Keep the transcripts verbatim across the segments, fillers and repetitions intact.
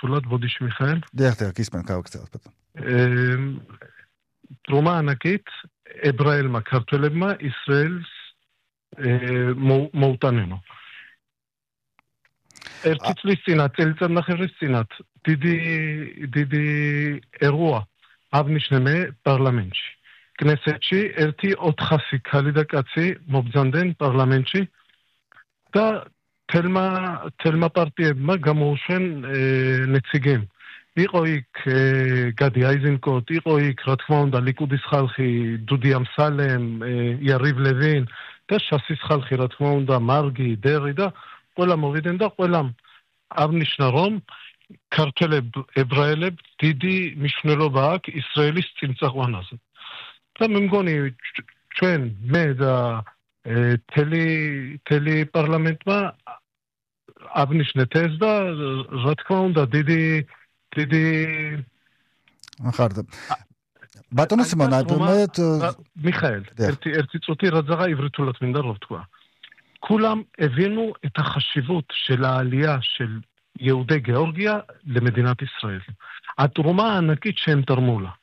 რთულად, ბოდიში მიხაელ. დიახ, დიახ, ისმენ გავიქცევთ ბატონო. თრომა ანაკით ებრაელმა ქართველებმა ისრაელს მოუტანენო. ერთი წლის წინათ, წელიწადნახევრის წინათ დიდი დიდი ეროა აღნიშნე პარლამენტში. კნესეთში ერთი ოთხასი ქალი და კაცი მობრძანდნენ პარლამენტში და თელმა თელმა პარტიებმა გამოუშვენ ნეციგემ. იყო იქ გადი აიზენკოტ, იყო იქ რა თქმა უნდა ლიკუდის ხალხი, დუდი ამსალემ, იარივ ლევინ და შასის ხალხი რა თქმა უნდა მარგი, დერი და ყველა მოვიდნენ და ყველამ აღნიშნა რომ ქართველებ ებრაელებ დიდი მნიშვნელობა აქვს ისრაელის წინწაყვანაზე. და მე მგონი ჩვენ მე და თელი თელი პარლამენტმა აღნიშნეთ ეს და რა თქმა უნდა დიდი დიდი ახარდა ბატონო სიმონა მიხაელ ერთი ერთი წუთი რadzაღა იბრითულად მინდა რომ ვთქვა כולם הבינו את החשיבות של העלייה של יהודי גיאורגיה למדינת ישראל. התרומה הענקית שהם תרמו לה.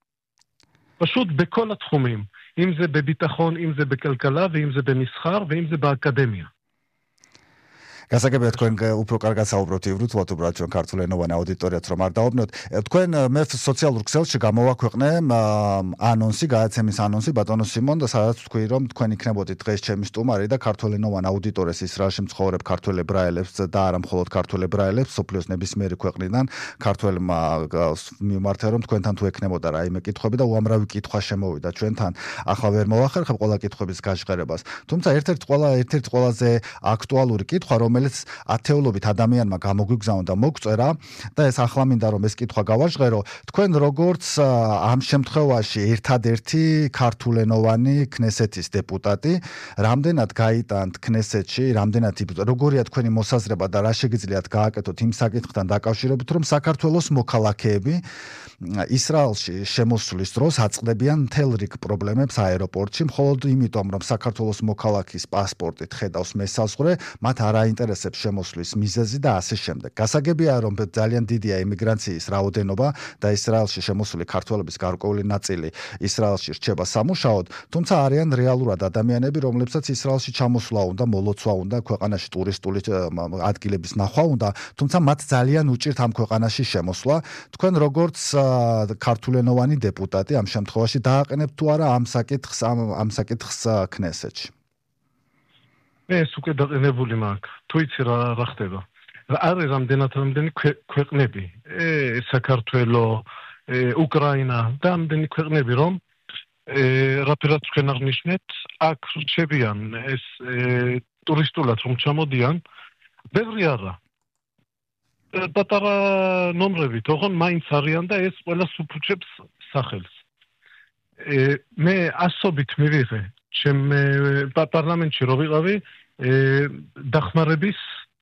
פשוט בכל התחומים, אם זה בביטחון, אם זה בכלכלה, ואם זה במסחר, ואם זה באקדמיה. გასაგებია თქვენ უფრო კარგად საუბრობთ ივრით, უბრალოდ ჩვენ ქართულენოვანი აუდიტორიაც რომ არ დაობნოთ. თქვენ მე სოციალურ ქსელში გამოვაქვეყნე ანონსი, გადაცემის ანონსი ბატონო სიმონ და სადაც თქვი რომ თქვენ იქნებოდით დღეს ჩემი სტუმარი და ქართულენოვან აუდიტორიას ისრაელში მცხოვრებ ქართველ ებრაელებს და არა მხოლოდ ქართველ ებრაელებს, სოფლიოს ნებისმიერი ქვეყნიდან ქართველმა მიმართა რომ თქვენთან თუ ექნებოდა რაიმე კითხვები და უამრავი კითხვა შემოვიდა ჩვენთან. ახლა ვერ მოვახერხებ ყველა კითხვის გაჟღერებას. თუმცა ერთ-ერთი ყველა ერთ-ერთი ყველაზე აქტუალური კითხვა რომ ათეულობით ადამიანმა გამოგვიგზავნა და მოგწერა და ეს ახლა მინდა რომ ეს კითხვა გავაჟღერო თქვენ როგორც ამ შემთხვევაში ერთადერთი ქართულენოვანი ქნესეთის დეპუტატი რამდენად გაიტანთ ქნესეთში რამდენად როგორია თქვენი მოსაზრება და რა შეგიძლიათ გააკეთოთ იმ საკითხთან დაკავშირებით რომ საქართველოს მოქალაქეები ისრაელში შემოსვლის დროს აწყდებიან მთელ რიგ პრობლემებს აეროპორტში მხოლოდ იმიტომ რომ საქართველოს მოქალაქის პასპორტით ხედავს მესაზღვრე მათ არ აინტერესებს შემოსვლის მიზეზი და ასე შემდეგ. გასაგებია რომ ძალიან დიდია ემიგრაციის რაოდენობა და ისრაელში შემოსული ქართველების გარკვეული ნაწილი ისრაელში რჩება სამუშაოდ, თუმცა არიან რეალურად ადამიანები, რომლებსაც ისრაელში ჩამოსვლა უნდა, მოლოცვა უნდა, ქვეყანაში ტურისტული ადგილების ნახვა უნდა, თუმცა მათ ძალიან უჭირთ ამ ქვეყანაში შემოსვლა. თქვენ როგორც ქართულენოვანი დეპუტატი ამ შემთხვევაში დააყენებთ თუ არა ამ საკითხს ამ საკითხს ქნესეთში? ეს უკვე დაყენებული მაქვს. თუ იცი რა რა ხდება. არის რამდენად რამდენი ქვეყნები, საქართველო, უკრაინა და რამდენი ქვეყნები რომ რაფერად თქვენ აღნიშნეთ, აქ რჩებიან ეს ტურისტულად რომ ჩამოდიან, ბევრი არა. პატარა ნომრებით, ოღონ მაინც არიან და ეს ყველას უფუჭებს სახელს. მე ასობით მივიღე ჩემ პარლამენტში რო ვიყავი დახმარების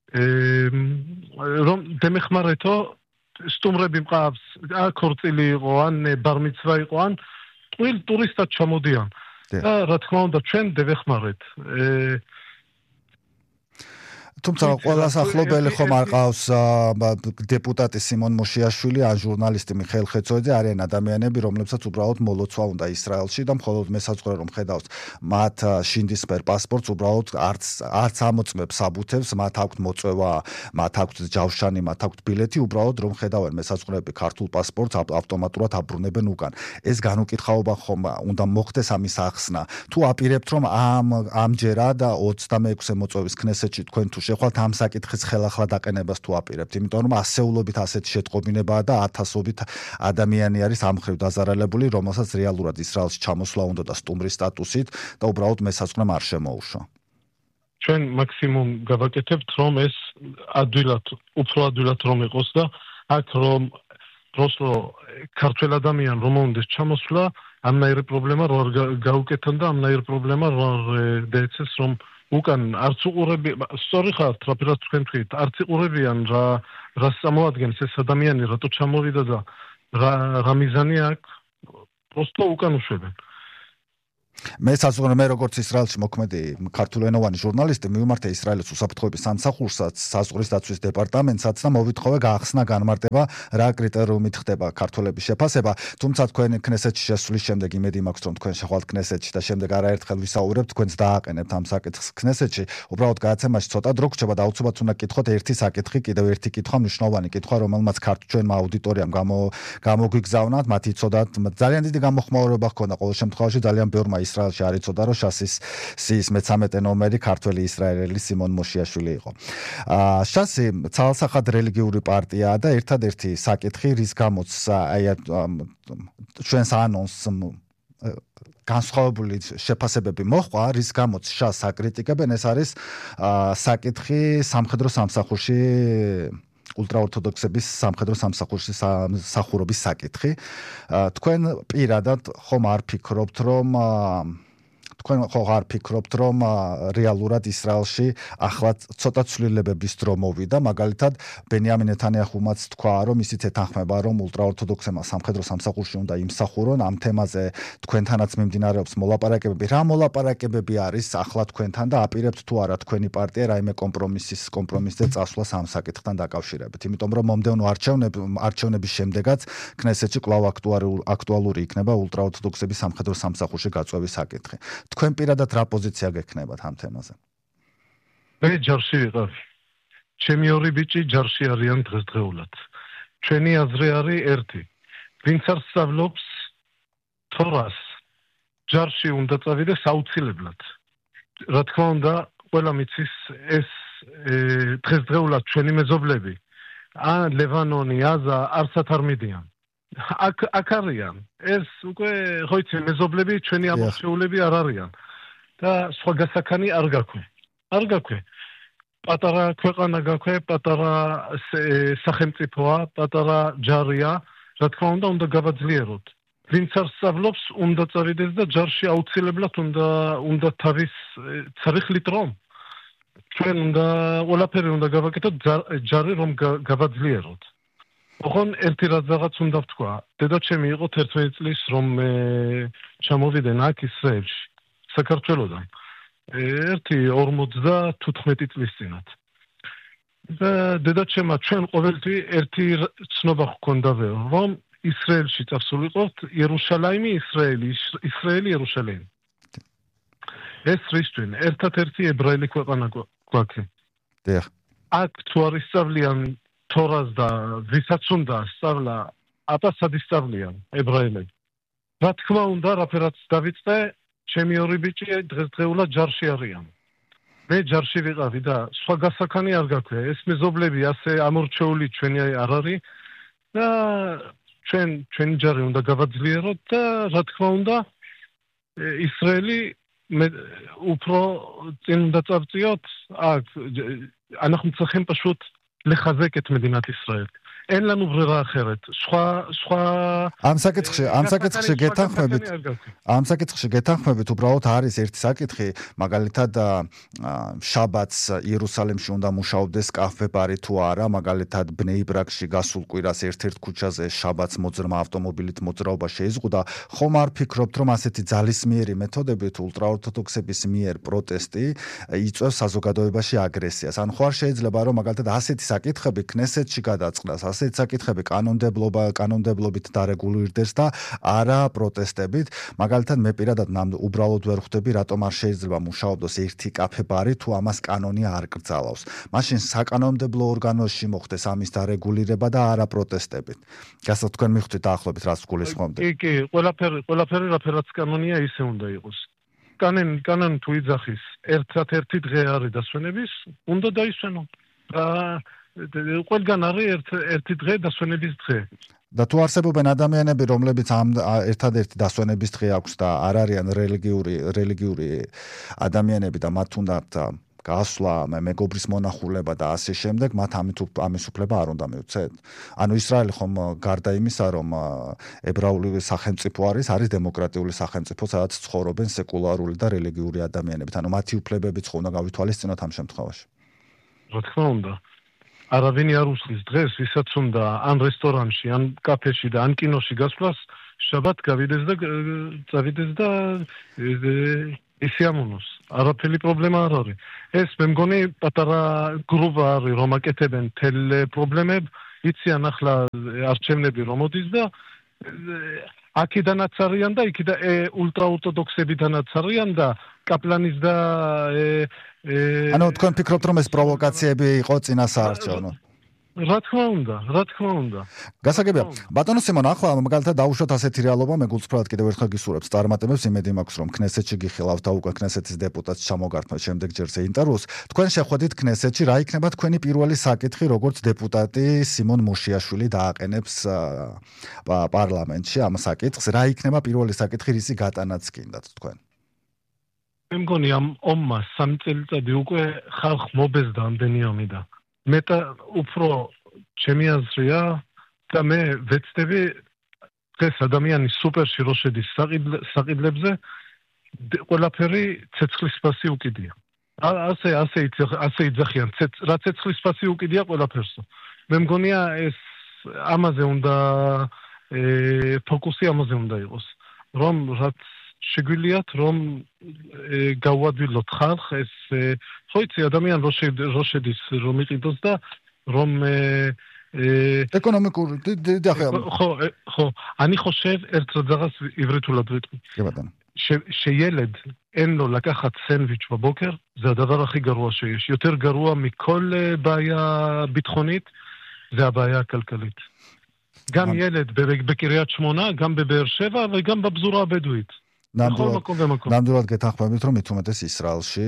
რომ დემეხმარეთო სტუმრები მყავს, აქ ხორცილი იყო, ან ბარმიცვა იყო, ან ტყუილ ტურისტად ჩამოდიან. და რა თქმა უნდა ჩვენ დევეხმარეთ. თუმცა ყველა სახლობელი ხომ არ ყავს დეპუტატი სიმონ მოშიაშვილი ან ჟურნალისტი მიხეილ ხეცოიძე არიან ადამიანები რომლებსაც უბრალოდ მოლოცვა უნდა ისრაელში და მხოლოდ მესაზღვრე რომ ხედავს მათ შინდისფერ პასპორტს უბრალოდ არც არც ამოწმებს საბუთებს მათ აქვთ მოწვევა მათ აქვთ ჯავშანი მათ აქვთ ბილეთი უბრალოდ რომ ხედავენ მესაზღვრეები ქართულ პასპორტს ავტომატურად აბრუნებენ უკან ეს განუკითხაობა ხომ უნდა მოხდეს ამის ახსნა თუ აპირებთ რომ ამ ამჯერად ოცდამეექვსე მოწვევის ქნესეთში თქვენ თუ შეხვალთ ამ საკითხის ხელახლა დაყენებას თუ აპირებთ, იმიტომ რომ ასეულობით ასეთი შეტყობინებაა და ათასობით ადამიანი არის ამ ხრივ დაზარალებული, რომელსაც რეალურად ისრაელში ჩამოსვლა უნდა და სტუმრის სტატუსით და უბრალოდ მესაზღვრემ არ შემოუშვა. ჩვენ მაქსიმუმ გავაკეთებთ, რომ ეს ადვილად, უფრო ადვილად რომ იყოს და აქ რომ просто ქართველ ადამიან რომ უნდა ჩამოსვლა, ამნაირი პრობლემა რო არ გაუკეთონ და ამნაირი პრობლემა რო არ დაეცეს რომ უკან არც უყურები, სწორი ხართ, რაფერად თქვენ თქვით, არც იყურებიან რა რას წარმოადგენს ეს ადამიანი, რატო ჩამოვიდა და რა რა მიზანი აქვს, просто უკან უშვებენ. მე საზღვაო მე როგორც ისრაელში მოქმედი ქართულენოვანი ჟურნალისტი მივმართე ისრაელის უსაფრთხოების სამსახურსაც საზღვრის დაცვის დეპარტამენტსაც და მოვიტყოვე გაახსნა განმარტება რა კრიტერიუმით ხდება ქართველების შეფასება თუმცა თქვენ კნესეთში შესვლის შემდეგ იმედი მაქვს რომ თქვენ შეხვალთ კნესეთში და შემდეგ არაერთხელ ვისაუბრებთ თქვენს დააყენებთ ამ საკითხს კნესეთში უბრალოდ გადაცემაში ცოტა დრო გრჩება და აუცილებლად უნდა გკითხოთ ერთი საკითხი კიდევ ერთი კითხვა მნიშვნელოვანი კითხვა რომელმაც ქართულჩვენმა აუდიტორიამ გამოგვიგზავნათ მათი ცოდათ ძალიან დიდი გამოხმაურება ჰქონდა ყოველ შემთხვევაში ძალიან ბევრმა ისრაელში არ იცოდა რომ შასის სიის მეთერთმეტე ნომერი ქართველი ისრაელელი სიმონ მოშიაშვილი იყო. აა შასი ცალსახად რელიგიური პარტიაა და ერთადერთი საკითხი რის გამოც აი ჩვენს ანონსს განსხვავებული შეფასებები მოჰყვა რის გამოც შას აკრიტიკებენ ეს არის საკითხი სამხედრო სამსახურში ულტრაორთოდოქსების სამხედრო სამსახურში სახურობის საკითხი. თქვენ პირადად ხომ არ ფიქრობთ, რომ თქვენ ხო არ ფიქრობთ, რომ რეალურად ისრაელში ახლა ცოტა ცვლილებების დრო მოვიდა, მაგალითად ბენიამინ ნეთანიაჰუმაც თქვა, რომ ისიც ეთანხმება, რომ ულტრაორთოდოქსებმა სამხედრო სამსახურში უნდა იმსახურონ, ამ თემაზე თქვენთანაც მიმდინარეობს მოლაპარაკებები. რა მოლაპარაკებები არის ახლა თქვენთან და აპირებთ თუ არა თქვენი პარტია რაიმე კომპრომისის კომპრომისზე წასვლას ამ საკითხთან დაკავშირებით, იმიტომ რომ მომდევნო არჩევნების შემდეგაც კნესეთში კვლავ აქტუალური იქნება ულტრაორთოდოქსების სამხედრო სამსახურში გაწვევის საკითხი. თქვენ პირადად რა პოზიცია გექნებათ ამ თემაზე? მე ჯარში ვიყავ. ჩემი ორი ბიჭი ჯარში არიან დღესდღეულად. ჩვენი აზრი არის ერთი. ვინც არ სწავლობს თორას, ჯარში უნდა წავიდეს აუცილებლად. რა თქმა უნდა, ყველა მიცის ეს დღესდღეულად ჩვენი მეზობლები, ან ლევანონი, აზა არცად არ მიდიან. აქ აქ არიან ეს უკვე ხო იცი მეზობლები ჩვენი ამორჩეულები არ არიან და სხვა გასახანი არ გაქვე არ გაქვე პატარა ქვეყანა გაქვე პატარა სახელმწიფოა პატარა ჯარია რა თქმა უნდა უნდა გავაძლიეროთ ვინც არ სწავლობს უნდა წავიდეს და ჯარში აუცილებლად უნდა უნდა თავის ცარიხლით რომ ჩვენ უნდა ყველაფერი უნდა გავაკეთოთ ჯარი რომ გავაძლიეროთ ოღონ ერთი რაღაც უნდა ვთქვა. დედაჩემი იყო თერთმეტი წლის რომ ჩამოვიდნენ აქ ისრაელში, საქართველოდან. ერთი ორმოცდათოთხმეტი წლის წინათ. და დედაჩემა ჩვენ ყოველთვის ერთი ცნობა ჰქონდა რომ ისრაელში წასულიყოთ იერუშალაიმი ისრაელი, ისრაელი იერუშალაიმი. ეს რისთვის ერთადერთი ებრაელი ქვეყანა გვაქვს. დიახ. აქ თუ არ ისწავლიან თორას და ვისაც უნდა სწავლა, აპასად ისწავლიან ებრაელები. რა თქმა უნდა, რაფერაც დავიწყე, ჩემი ორი ბიჭი დღესდღეულად ჯარში არიან. მე ჯარში ვიყავი და სხვა გასახანი არ გაქვია. ეს მეზობლები ასე ამორჩეული ჩვენი არ არის და ჩვენ ჩვენი ჯარი უნდა გავაძლიეროთ და რა თქმა უნდა, ისრაელი უფრო წინ უნდა წავწიოთ. აქ אנחנו צריכים פשוט לחזק את מדינת ישראל. אין לנו ברירה אחרת. სხვა სხვა ამ საკითხში ამ საკითხში გეთანხმებით ამ საკითხში გეთანხმებით უბრალოდ არის ერთი საკითხი მაგალითად შაბათს იერუსალიმში უნდა მუშაობდეს კაფე-ბარი თუ არა მაგალითად ბნეიბრაკში გასულ კვირას ერთ-ერთ ქუჩაზე შაბათს მოძრმა ავტომობილით მოძრაობა შეიზღუდა ხომ არ ფიქრობთ რომ ასეთი ძალისმიერი მეთოდებით ულტრაორთოდოქსების მიერ პროტესტი იწვევს საზოგადოებაში აგრესიას ან ხო არ შეიძლება რომ მაგალითად ასეთი საკითხები კნესეთში გადაწყდას ასეთ საკითხები კანონმდებლობა კანონმდებლობით დარეგულირდეს და არა პროტესტებით მაგალითად მე პირადად უბრალოდ ვერ ხვდები რატომ არ შეიძლება მუშაობდეს ერთი კაფე-ბარი თუ ამას კანონი არ კრძალავს მაშინ საკანონმდებლო ორგანოში მოხდეს ამის დარეგულირება და არა პროტესტებით გასა თქვენ მიხვდით დაახლოებით რას გულისხმობთ კი კი ყველაფერი ყველაფერი რაფერაც კანონია ისე უნდა იყოს კანონი კანონი თუ იძახის ერთ-ერთი დღე არის დასვენების უნდა დაისვენონ ყველგან არის ერთი დღე დასვენების დღე. და თუ არსებობენ ადამიანები, რომლებიც ამ ერთადერთი დასვენების დღე აქვს და არ არიან რელიგიური რელიგიური ადამიანები და მათ უნდათ გასვლა, მეგობრის მონახულება და ასე შემდეგ, მათ ამით ამის უფლება არ უნდა მიუცეთ. ანუ ისრაელი ხომ გარდა იმისა, რომ ებრაული სახელმწიფო არის, არის დემოკრატიული სახელმწიფო, სადაც ცხოვრობენ სეკულარული და რელიგიური ადამიანები. ანუ მათი უფლებებიც ხო უნდა გავითვალისწინოთ ამ შემთხვევაში. რა თქმა უნდა. არავინ არ უსხლის დღეს, ვისაც უნდა ან რესტორანში, ან კაფეში და ან კინოში გასვლას, შაბათ გავიდეს და წავიდეს და ისიამონოს. არაფერი პრობლემა არ არის. ეს მე მგონი პატარა გრუპა არის, რომ აკეთებენ თელ პრობლემებ, იციან ახლა არჩევნები რომ მოდის და აქედანაც არიან და იქიდან ულტრაორთოდოქსებიდანაც არიან და კაპლანის და ანუ თქვენ ფიქრობთ რომ ეს პროვოკაციები იყო წინა საარჩევნო? რა თქმა უნდა, რა თქმა უნდა. გასაგებია. ბატონო სიმონ, ახლა მაგალითად დაუშვათ ასეთი რეალობა, მე გულწრფელად კიდევ ერთხელ გისურვებს წარმატებებს, იმედი მაქვს რომ ქნესეთში გიხილავთ და უკვე ქნესეთის დეპუტატს ჩამოგართმევთ შემდეგ ჯერზე ინტერვიუს. თქვენ შეხვედით ქნესეთში, რა იქნება თქვენი პირველი საკითხი, როგორც დეპუტატი სიმონ მუშიაშვილი დააყენებს პარლამენტში ამ საკითხს, რა იქნება პირველი საკითხი, რისი გატანაც გინდათ თქვენ? მე მგონი ამ ომმა სამი წელიწადი უკვე ხალხ მობეზდა ამდენი ომი და მეტა უფრო ჩემი აზრია და მე ვეცდები დღეს ადამიანი სუპერში რო შედის საყიდლებზე ყველაფერი ცეცხლის ფასი უკიდია. ასე ასე ასე იძახიან, რა ცეცხლის ფასი უკიდია ყველაფერსო. მე მგონია ეს ამაზე უნდა ფოკუსი ამაზე უნდა იყოს. რომ რაც შეგვიძლიათ რომ გავადვილოთ ხალხ ეს ხო იცი ადამიანი რო შედის რომ იყიდოს და რომ ეკონომიკური ხო ხო אני חושב ერთ რაღაც עברית וטרי שילד אין לו לקחת סנדוויץ' בבוקר זה הדבר הכי גרוע שיש יותר גרוע מכל בעיה ביטחונית זה הבעיה הכלכלית גם ילד בקריית שמונה גם בבאר שבע וגם בפזורה הבדואית ნამდვილად გეთანხმებით რომ მით უმეტეს ისრაელში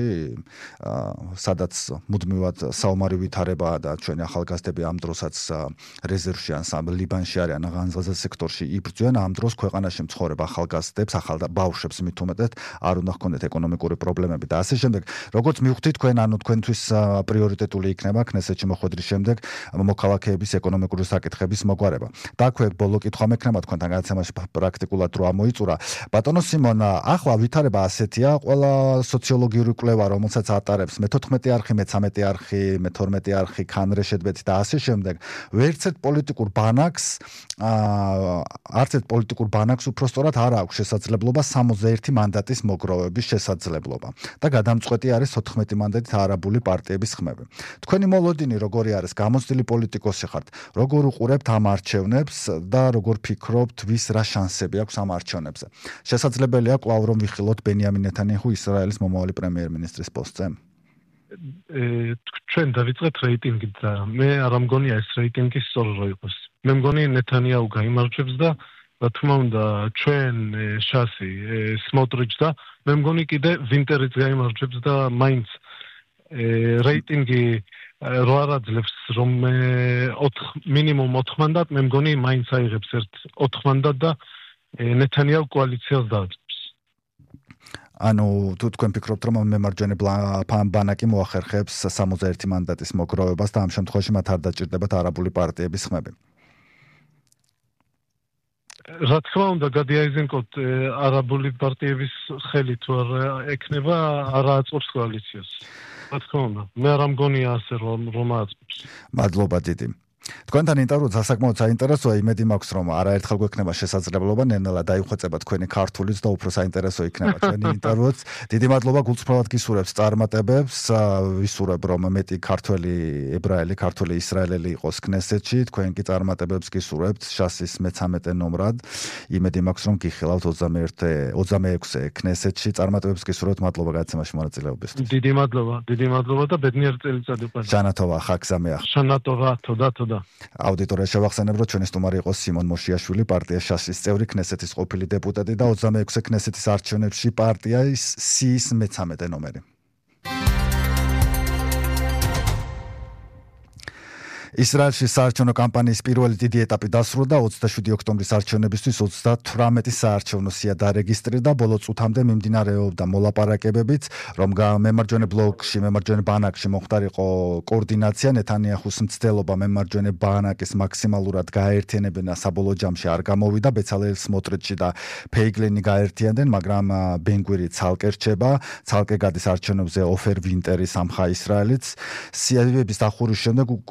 სადაც მუდმივად საომარი ვითარებაა და ჩვენი ახალგაზრდები ამ დროსაც რეზერვში ან ლიბანში არიან განზღაძე სექტორში იბრძვიან ამ დროს ქვეყანაში მცხოვრებ ახალგაზრდებს ახალ და ბავშვებს მით უმეტეს არ უნდა ჰქონდეთ ეკონომიკური პრობლემები და ასე შემდეგ როგორც მივხვდით თქვენ ანუ თქვენთვის პრიორიტეტული იქნება ქნესეთში მოხვედრის შემდეგ მოქალაქეების ეკონომიკური საკითხების მოგვარება და აქვე ბოლო კითხვა მექნება თქვენთან გადაცემაში პრაქტიკულად რო ამოიწურა ბატონო სიმონ ახლა ვითარება ასეთია, ყველა სოციოლოგიური კვლევა, რომელსაც ატარებს მეთოთხმეტი არხი, მეცამეტი არხი, მეთორმეტი არხი, ქანრეშედბეთი და ასე შემდეგ, ვერც ერთ პოლიტიკურ ბანაკს, არც ერთ პოლიტიკურ ბანაკს უпростоრად არ აქვს შესაძლებლობა სამოცდაერთი მანდატის მოგროვების შესაძლებლობა. და გადამწყვეტი არის ოთხმეტი მანდატით არაბული პარტიების ხმები. თქვენი მოლოდინი როგორი არის? გამოცდილი პოლიტიკოსი ხართ. როგორ უყურებთ ამ არჩევნებს და როგორ ფიქრობთ, ვის რა შანსები აქვს ამ არჩევნებზე? შესაძლებელი კვლავ რომ ვიხილოთ ბენიამინ ნეთანიაჰუ ისრაელის მომავალი პრემიერ-მინისტრის პოსტზე? ჩვენ დავიწყეთ რეიტინგით და მე არ მგონია ეს რეიტინგი სწორი რო იყოს. მე მგონი ნეთანიაჰუ გაიმარჯვებს და რა თქმა უნდა ჩვენ შასი სმოტრიჩ და მე მგონი კიდე ვინტერიც გაიმარჯვებს და მაინც რეიტინგი რო არ აძლევს რომ მინიმუმ ოთხ მანდატ მე მგონი მაინც აიღებს ერთ ოთხ მანდატ და ნეთანიაჰუ კოალიციას დააწყობს. ანუ თუ თქვენ ფიქრობთ რომ მემარჯვენე ბანაკი მოახერხებს სამოცდაერთი მანდატის მოგროვებას და ამ შემთხვევაში მათ არ დაჭირდებათ არაბული პარტიების ხმები? რა თქმა უნდა გადი აიზენკოთ არაბული პარტიების ხელი თუ არ ეკნება არ აწყობს კოალიციას. რა თქმა უნდა მე არ მგონია ასე რომ რომ აწყობს. მადლობა დიდი. თქვენთან ინტერვიუ სასაკმაოდ საინტერესოა, იმედი მაქვს რომ არაერთხელ გვექნება შესაძლებლობა ნელ-ნელა დაიხვეწება თქვენი ქართულიც და უფრო საინტერესო იქნება ჩვენი ინტერვიუც. დიდი მადლობა გულწრფელად გისურვებს წარმატებებს, ვისურვებ რომ მეტი ქართველი ებრაელი, ქართველი ისრაელელი იყოს ქნესეთში, თქვენ კი წარმატებებს გისურვებთ შასის მეცამეტე ნომრად. იმედი მაქვს რომ გიხილავთ ოცდამეექვსე ქნესეთში, წარმატებებს გისურვებთ, მადლობა გადაცემაში მონაწილეობისთვის. დიდი მადლობა, დიდი მადლობა და ბედნიერ წელიწად უყვარს. შანატოვა, ხაგზამეა. შანატოვა, თოდა თოდა აუდიტორია შევახსენებ, რომ ჩვენი სტუმარი იყო სიმონ მუშიაშვილი, პარტია შასის წევრი, ქნესეთის ყოფილი დეპუტატი და ოცდამეექვსე ქნესეთის არჩევნებში პარტიის სიის მეცამეტე ნომერი. ისრაელში საარჩევნო კამპანიის პირველი დიდი ეტაპი დასრულდა ოცდაშვიდი ოქტომბრის არჩევნებისთვის ოცდათვრამეტი საარჩევნო სია დარეგისტრირდა ბოლო წუთამდე მიმდინარეობდა მოლაპარაკებებიც რომ მემარჯვენე ბლოკში მემარჯვენე ბანაკში მოხდარიყო კოორდინაცია ნეთანიაჰუს მცდელობა მემარჯვენე ბანაკის მაქსიმალურად გააერთიანებინა საბოლოო ჯამში არ გამოვიდა ბეცალელ სმოტრიჩი და ფეიგლენი გააერთიანდნენ მაგრამ ბენგვირი ცალკე რჩება ცალკე გადის არჩევნებზე ოფერ ვინტერი სამხა ისრაელიც სიებების დახურვის შემდეგ უკვე პირველი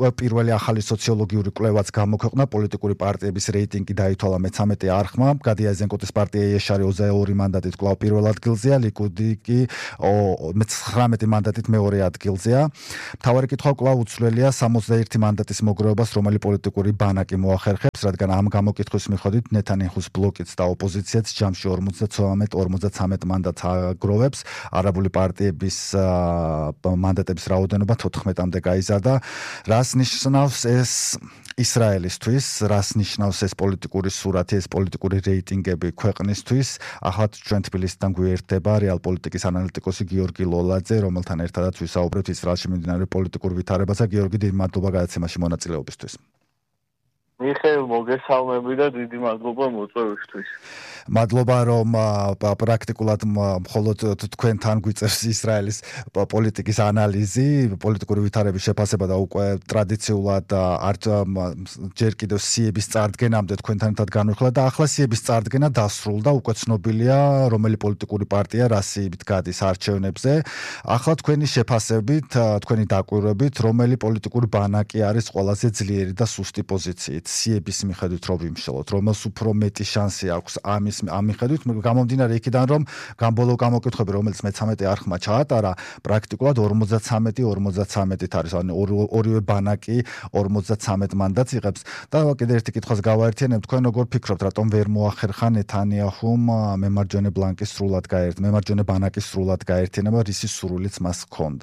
ახალი ახალი სოციოლოგიური კვლევაც გამოქვეყნა, პოლიტიკური პარტიების რეიტინგი დაითვალა მეცამეტე არხმა. გადი აიზენკოტის პარტია იეშარი ოცდაორი მანდატით კვლავ პირველ ადგილზეა, ლიკუდი კი მეცხრამეტი მანდატით მეორე ადგილზეა. მთავარი კითხვა კვლავ უცვლელია სამოცდაერთი მანდატის მოგროვებას, რომელი პოლიტიკური ბანაკი მოახერხებს, რადგან ამ გამოკითხვის მიხედვით ნეთანიაჰუს ბლოკიც და ოპოზიციაც ჯამში ორმოცდათვრამეტ ორმოცდათერთმეტ მანდატს აგროვებს. არაბული პარტიების მანდატების რაოდენობა თოთხმეტამდე გაიზარდა. რას ნიშნავს ეს ისრაელისთვის, რას ნიშნავს ეს პოლიტიკური სურათი, ეს პოლიტიკური რეიტინგები ქვეყნისთვის? ახლა ჩვენ თბილისიდან გვერდება რეალპოლიტიკის ანალიტიკოსი გიორგი ლოლაძე, რომელთან ერთადაც ვისაუბრებთ ისრაელში მიმდინარე პოლიტიკურ ვითარებაზე. გიორგი, დიდი მადლობა გადაცემაში მონაწილეობისთვის. მიხეილ, მოგესალმები და დიდი მადლობა მოწვევისთვის. მადლობა, რომ პრაქტიკულად მხოლოდ თქვენთან გვიწევს ისრაელის პოლიტიკის ანალიზი, პოლიტიკური ვითარების შეფასება და უკვე ტრადიციულად არც ჯერ კიდევ სიების წარდგენამდე თქვენთან ერთად განვიხილეთ და ახლა სიების წარდგენა დასრულდა, უკვე ცნობილია, რომელი პოლიტიკური პარტია რა სიებით გადის არჩევნებზე. ახლა თქვენი შეფასებით, თქვენი დაკვირვებით, რომელი პოლიტიკური ბანაკი არის ყველაზე ძლიერი და სუსტი პოზიციით? სიების მიხედვით რო ვიმშელოთ, რომელს უფრო მეტი შანსი აქვს ამის ამ მიხედვით, გამომდინარე იქიდან, რომ გამბოლო გამოკითხები, რომელიც მეცამეტე არხმა ჩაატარა, პრაქტიკულად ორმოცდათრამეტი ორმოცდათრამეტით არის, ანუ ორივე ბანაკი ორმოცდათრამეტ მანდატს იღებს. და კიდევ ერთი კითხვას გავაერთიანებ, თქვენ როგორ ფიქრობთ, რატომ ვერ მოახერხა ნეთანიაჰუმ მემარჯვენე ბლანკის სრულად გაერთიანება, მემარჯვენე ბანაკის სრულად გაერთიანება, რისი სურვილიც მას ჰქონდა?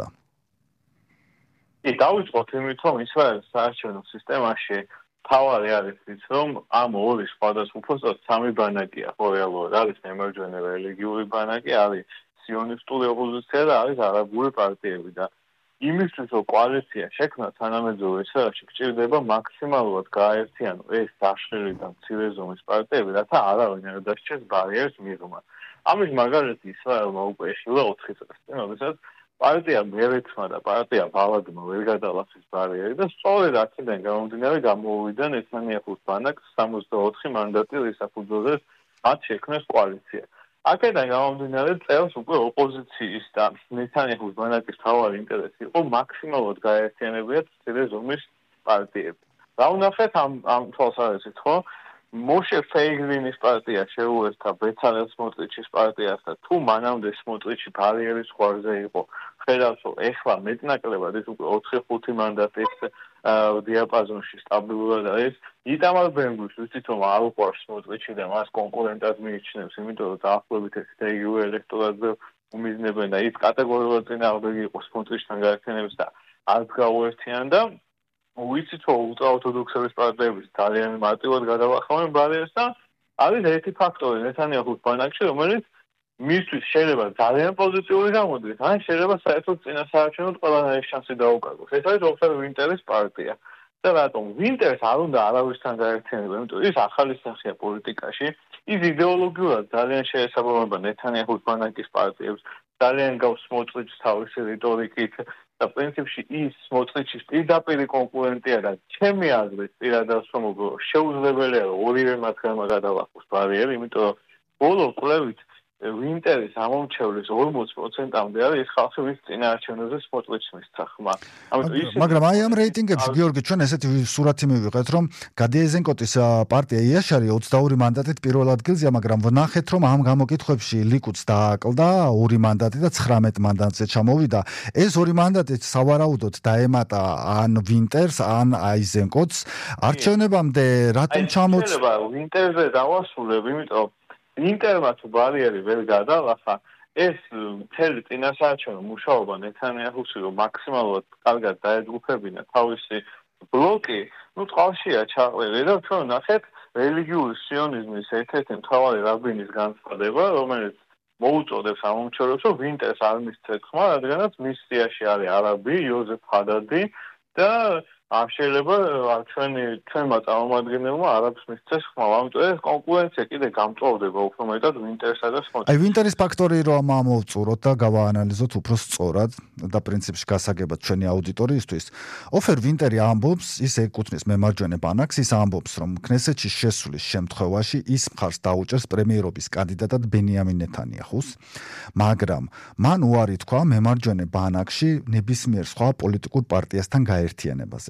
კი, დავიწყოთ იმით, რომ ისრაელის საარჩევნო სისტემაში თავარი არის ის, რომ ამ ორი სხვადასხვა უბრალოდ სამი ბანაკია, ხო რეალურად არის მემარჯვენე რელიგიური ბანაკი, არის სიონისტული ოპოზიცია და არის არაბული პარტიები და იმისთვის, რომ კოალიცია შექმნას თანამედროვე ისრაელში, გჭირდება მაქსიმალურად გააერთიანო ეს დაშლილი და მცირე ზომის პარტიები, რათა არავინ არ დასჭეს ბარიერს მიღმა. ამის მაგალითი ისრაელმა უკვე ეშილა ოთხი წელს წინ, როდესაც პარტია მერეცმა და პარტია ბალადმა ვერ გადალახეს ბარიერი და სწორედ აქედან გამომდინარე გამოვიდა ნეთანიაჰუს ბანაკს სამოცდაოთხი მანდატი, რის საფუძველზეც მათ შექმნეს კოალიცია. აქედან გამომდინარე წელს უკვე ოპოზიციის და ნეთანიაჰუს ბანაკის მთავარი ინტერესი იყო მაქსიმალურად გაერთიანებიათ მცირე ზომის პარტიები. რა ვნახეთ ამ ამ თვალსაზრისით, ხო? მოშე ფეიგლინის პარტია შეუერთდა ბეცალელ სმოტრიჩის პარტიას და თუ მანამდე სმოტრიჩი ბარიერის ზღვარზე იყო, ხედავთ, რომ ეხლა მეტნაკლებად ის უკვე ოთხი ხუთი მანდატის დიაპაზონში სტაბილურად არის. იტამარ ბენ-გვირს ვიცით, რომ არ უყვარს სმოტრიჩი და მას კონკურენტად მიიჩნევს, იმიტომ რომ დაახლოებით ეს რეგიონული ელექტორატზე უმიზნებენ და ის კატეგორიულად წინააღმდეგი იყო სმოტრიჩთან გაერთიანების და არც გაუერთიანდა. ვიცით, რომ ულტრაორთოდოქსების პარტიების ძალიან მარტივად გადავახავენ ბარიერს და არის ერთი ფაქტორი ნეთანიაჰუს ბანაკში, რომელიც მისთვის შეიძლება ძალიან პოზიტიური გამოდგეს, ან შეიძლება საერთოდ წინასაარჩევნოდ ყველანაირი შანსი დაუკარგოს. ეს არის ოფერ ვინტერის პარტია. და რატომ ვინტერს არ უნდა არავისთან გაერთიანება, იმიტომ ის ახალი სახეა პოლიტიკაში, ის იდეოლოგიურად ძალიან შეესაბამება ნეთანიაჰუს ბანაკის პარტიებს, ძალიან გავს სმოტრიჩს თავისი რიტორიკით და პრინციპში ის სმოტრიჩის პირდაპირი კონკურენტია და ჩემი აზრით პირადად რომ შეუძლებელია რომ ორივე მათგანმა გადალახოს ბარიერი, იმიტომ რომ ბოლო კვლევით ვინტერის ამომრჩევლის ორმოც პროცენტამდე არის ეს ხალხი, ვის წინაარჩევნებზე სმოტრიჩს მისცა ხმა. მაგრამ აი ამ რეიტინგებში გიორგი ჩვენ ესეთი სურათი მივიღეთ, რომ გადი აიზენკოტის პარტია იაშარი ოცდაორი მანდატით პირველ ადგილზეა, მაგრამ ვნახეთ, რომ ამ გამოკითხვებში ლიკუდს დააკლდა ორი მანდატი და ცხრამეტ მანდატზე ჩამოვიდა. ეს ორი მანდატი სავარაუდოდ დაემატა ან ვინტერს, ან აიზენკოტს. არჩევნებამდე რატომ ჩამოც ვინტერზე დავასრულებ, იმიტომ ინტერმა თუ ბარიერი ვერ გადალახა, ეს მთელი წინასაარჩევნო მუშაობა ნეთანიაჰუსი რომ მაქსიმალურად კარგად დაეჯგუფებინა თავისი ბლოკი, ну წყალშია ჩაყველი და ჩვენ ნახეთ რელიგიური სიონიზმის ერთ-ერთი მთავარი რაბინის განცხადება, რომელიც მოუწოდებს ამომრჩევლებს, რომ ვინტერს არ მისცეთ ხმა, რადგანაც მის სიაში არის არაბი იოზეფ ჰადადი და ამ შეიძლება ჩვენი ჩვენმა წარმომადგენელმა არაბს მისცეს ხმა, ამიტომ ეს კონკურენცია კიდე გამწვავდება უფრო მეტად ვინტერსა და სმოტრიჩს. აი ვინტერის ფაქტორი რომ ამოვწუროთ და გავაანალიზოთ უფრო სწორად და პრინციპში გასაგებად ჩვენი აუდიტორიისთვის. ოფერ ვინტერი ამბობს, ის ეკუთვნის მემარჯვენე ბანაკს, ის ამბობს, რომ ქნესეთში შესulis შემთხვევაში ის მხარს დაუჭერს პრემიერობის კანდიდატად ბენიამინ ნეთანიაჰუს, მაგრამ მან უარი თქვა მემარჯვენე ბანაკში ნებისმიერ სხვა პოლიტიკურ პარტიასთან გაერთიანებაზე.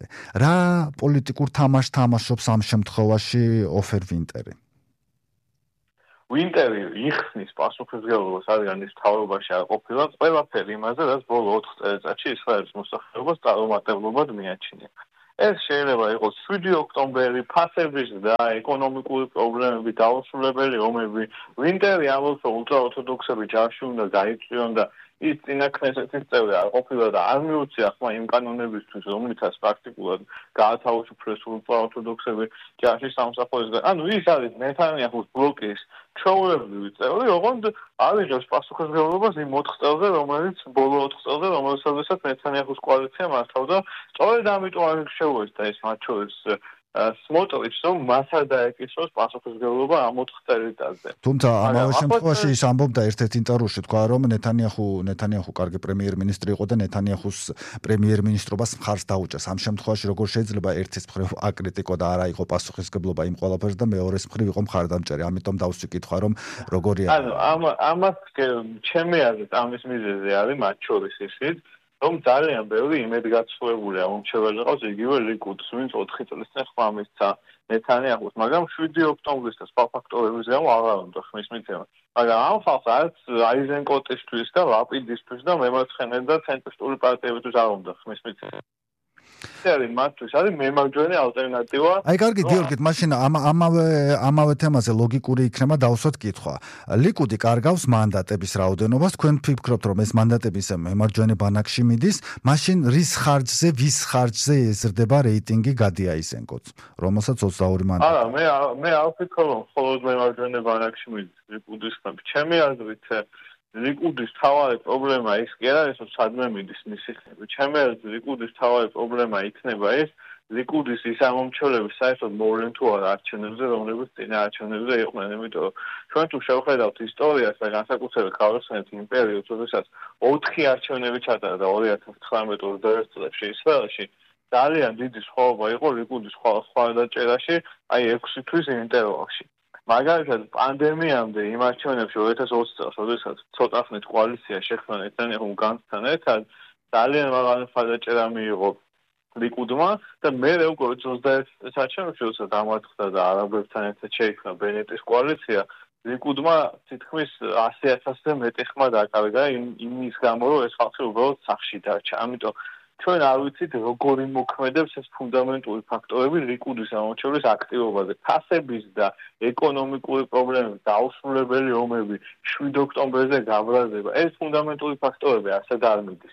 რა პოლიტიკურ თამაშს თამაშობს ამ შემთხვევაში ოფერ ვინტერი? ვინტერი იხსნის პასუხისმგებლობას რადგან ის მთავრობაში არ ყოფილა ყველაფერი იმაზე, რაც ბოლო ოთხ წელიწადში ისრაელის მოსახლეობას წარუმატებლობად მიაჩნია. ეს შეიძლება იყოს შვიდი ოქტომბერი, ფასების და ეკონომიკური პრობლემები, დაუსრულებელი ომები. ვინტერი ამბობს, რომ ულტრაორთოდოქსები ჯარში უნდა გაიწვიონ და ის წინა კნესეთის წევრი არ ყოფილა და არ მიუწია ხმა იმ კანონებისთვის, რომლითაც პრაქტიკულად გაათავისუფლეს ულტრაორთოდოქსები ჯარში სამსახურისგან. ანუ ის არის ნეთანიაჰუს ბლოკის ჩვეულებრივი წევრი, ოღონდ არიღებს პასუხისმგებლობას იმ ოთხ წელზე, რომელიც ბოლო ოთხ წელზე, რომელსაც ნეთანიაჰუს კოალიცია მართავდა. სწორედ ამიტომ არ შეუერთდა ეს მათ შორის სმოტრიჩს, რომ მას არ დაეკისროს პასუხისმგებლობა ამ ოთხ წელიწადზე. თუმცა ამავე შემთხვევაში ის ამბობდა ერთ-ერთ ინტერვიუში, თქვა, რომ ნეთანიაჰუ ნეთანიაჰუ კარგი პრემიერ-მინისტრი იყო და ნეთანიაჰუს პრემიერ-მინისტრობას მხარს დაუჭას. ამ შემთხვევაში როგორ შეიძლება ერთის მხრივ აკრიტიკო და არა იყო პასუხისმგებლობა იმ ყველაფერს და მეორეს მხრივ იყო მხარდამჭერი. ამიტომ დავსვი კითხვა, რომ როგორია. ანუ ამ ამას ჩემი აზრით ამის მიზეზი არის მათ შორის ისიც, რომ ძალიან ბევრი იმედგაცრუებულია მომრჩეველი ყავს იგივე ლიკუდს, ვინც ოთხი წლის წინ ხმა მისცა ნეთანიაჰუს, მაგრამ შვიდი ოქტომბრის და სხვა ფაქტორების გამო აღარ უნდა ხმის მიცემა. მაგრამ ამ ხალხს არც აიზენკოტისთვის და ლაპიდისთვის და მემარცხენე და ცენტრისტული პარტიებისთვის არ უნდა ხმის მიცემა. არის მათთვის არის მემარჯვენე ალტერნატივა. აი კარგი გიორგი, მაშინ ამავე ამავე თემაზე ლოგიკური იქნება დავსვათ კითხვა. ლიკუდი კარგავს მანდატების რაოდენობას, თქვენ ფიქრობთ, რომ ეს მანდატები ისე მემარჯვენე ბანაკში მიდის, მაშინ რის ხარჯზე, ვის ხარჯზე ეზრდება რეიტინგი გადია ისენკოც, რომელსაც ოცდაორი მანდატი. არა, მე მე არ ვფიქრობ, რომ მხოლოდ მემარჯვენე ბანაკში მიდის ლიკუდის ხმები. ჩემი აზრით ლიკუდის თავარი პრობლემა ის კი არ არის, რომ სადმე მიდის მისი ხმები. ჩემი აზრით ლიკუდის თავარი პრობლემა იქნება ეს, ლიკუდის ის ამომრჩევლები საერთოდ მოვლენ თუ არა არჩევნებზე, რომლებიც წინა არჩევნებზე იყვნენ, იმიტომ რომ ჩვენ თუ შევხედავთ ისტორიას და განსაკუთრებით გავხსენებთ იმ პერიოდს, როდესაც ოთხი არჩევნები ჩატარდა და ორი ათას ცხრამეტ ოცდაერთ წლებში ისრაელში, ძალიან დიდი სხვაობა იყო ლიკუდის ხვალდაჭერაში, აი ექვსი თვის ინტერვალში. მაგალითად პანდემიამდე იმ არჩევნებში ორი ათას ოცი წელს, როდესაც ცოტა ხნით კოალიცია შექმნა ნეთანიაჰუს განცთან ერთად, ძალიან მაღალი ხვალდაჭერა მიიღო ლიკუდმა და მე უკვე ოცდაერთ წელს არჩევნებში, როდესაც ამოაწყდა და არაბებთან ერთად შეიქმნა ბენეტის კოალიცია, ლიკუდმა თითქმის ასი ათასზე მეტი ხმა დაკარგა იმის გამო, რომ ეს ხალხი უბრალოდ სახლში დარჩა. ამიტომ ჩვენ არ ვიცით როგორ იმოქმედებს ეს ფუნდამენტური ფაქტორები ლიკუდის ამორჩევლის აქტივობაზე. ფასების და ეკონომიკური პრობლემები, დაუსრულებელი ომები, შვიდი ოქტომბერზე გაბრაზება, ეს ფუნდამენტური ფაქტორები ასეთ არ მიდის.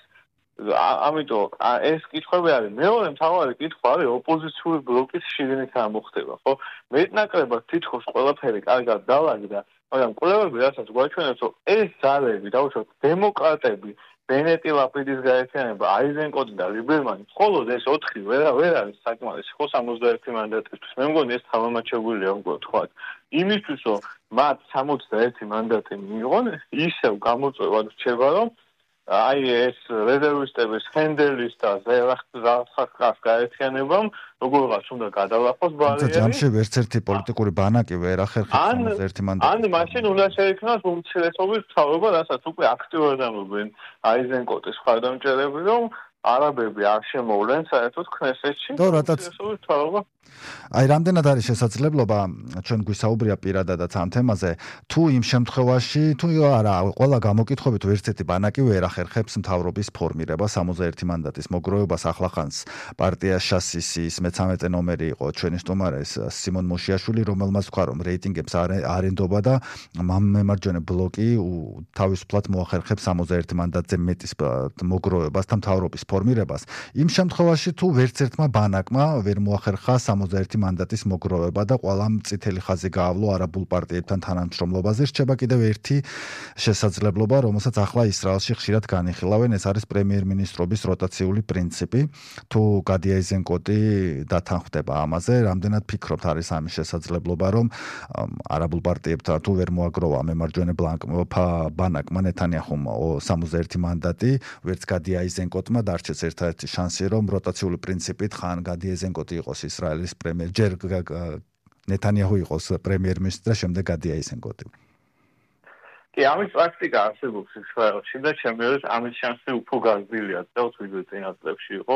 ამიტომ ეს კითხვები არის. მეორე მთავარი კითხვა არის ოპოზიციური ბლოკის შიგნით რა მოხდება, ხო? მეტნაკლებად თითქოს ყველაფერი კარგად დავაგდა, მაგრამ კვლევები რასაც გვაჩვენებს, რომ ეს ძალები, დაუშვათ დემოკრატები, ბენეტი ლაპიდის გაერთიანება, აიზენკოტი და ლიბერმანი, მხოლოდ ეს ოთხი ვერ ვერ არის საკმარისი, ხო სამოცდაერთი მანდატისთვის. მე მგონი ეს თავმოჩეულია უკვე თქვა. იმისთვის, რომ მათ სამოცდაერთი მანდატი მიიღონ, ისევ გამოწვევა რჩება, რომ აი ეს რეზერვისტების ჰენდელის და ზელახტას გაერთიანებამ როგორღაც უნდა გადალახოს ბარიერი. ჯამში ერთ-ერთი პოლიტიკური ბანაკი ვერ ახერხებს სამოცდაერთი მანდატი. ან მაშინ უნდა შეიქმნას უმცირესობის მთავრობა, რასაც უკვე აქტიურად ამბობენ აიზენკოტის მხარდამჭერები, რომ არაბები არ შემოვლენ საერთოდ ქნესეთში. და რატაც აი რამდენად არის შესაძლებლობა ჩვენ გვისაუბრია პირადადაც ამ თემაზე, თუ იმ შემთხვევაში, თუ არა, ყველა გამოკითხვებით ერთ-ერთი ბანაკი ვერ ახერხებს მთავრობის ფორმირებას სამოცდაერთი მანდატის მოგროვებას ახლახანს პარტია შასისის მეცამეტე ნომერი იყო ჩვენი სტუმარი სიმონ მოშიაშვილი, რომელმაც თქვა, რომ რეიტინგებს არ ენდობა და მემარჯვენე ბლოკი თავისუფლად მოახერხებს სამოცდაერთი მანდატზე მეტის მოგროვებას და მთავრობის ფორმირებას. იმ შემთხვევაში თუ ვერც ერთმა ბანაკმა ვერ მოახერხა სამოცდაერთი მანდატის მოგროვება და ყველამ წითელი ხაზი გაავლო არაბულ პარტიებთან თანამშრომლობაზე, რჩება კიდევ ერთი შესაძლებლობა, რომელსაც ახლა ისრაელში ხშირად განიხილავენ, ეს არის პრემიერ-მინისტრობის როტაციული პრინციპი. თუ გადი აიზენკოტი დათანხმდება ამაზე, რამდენად ფიქრობთ არის ამის შესაძლებლობა, რომ არაბულ პარტიებთან თუ ვერ მოაგროვა მემარჯვენე ბანაკმა ნეთანიაჰუმ სამოცდაერთი მანდატი, ვერც გადი აიზენკოტმა დარჩეს ერთ-ერთი შანსი, რომ როტაციული პრინციპით ხან გადი აიზენკოტი იყოს ისრაელის პრემიერ, ჯერ ნეთანიაჰუ იყოს პრემიერ-მინისტრი და შემდეგ გადი აიზენკოტი. კი, ამის პრაქტიკა არსებობს ისრაელში და ჩემი აზრით ამის შანსი უფრო გაზრდილია, წელს ვიდრე წინა წლებში იყო.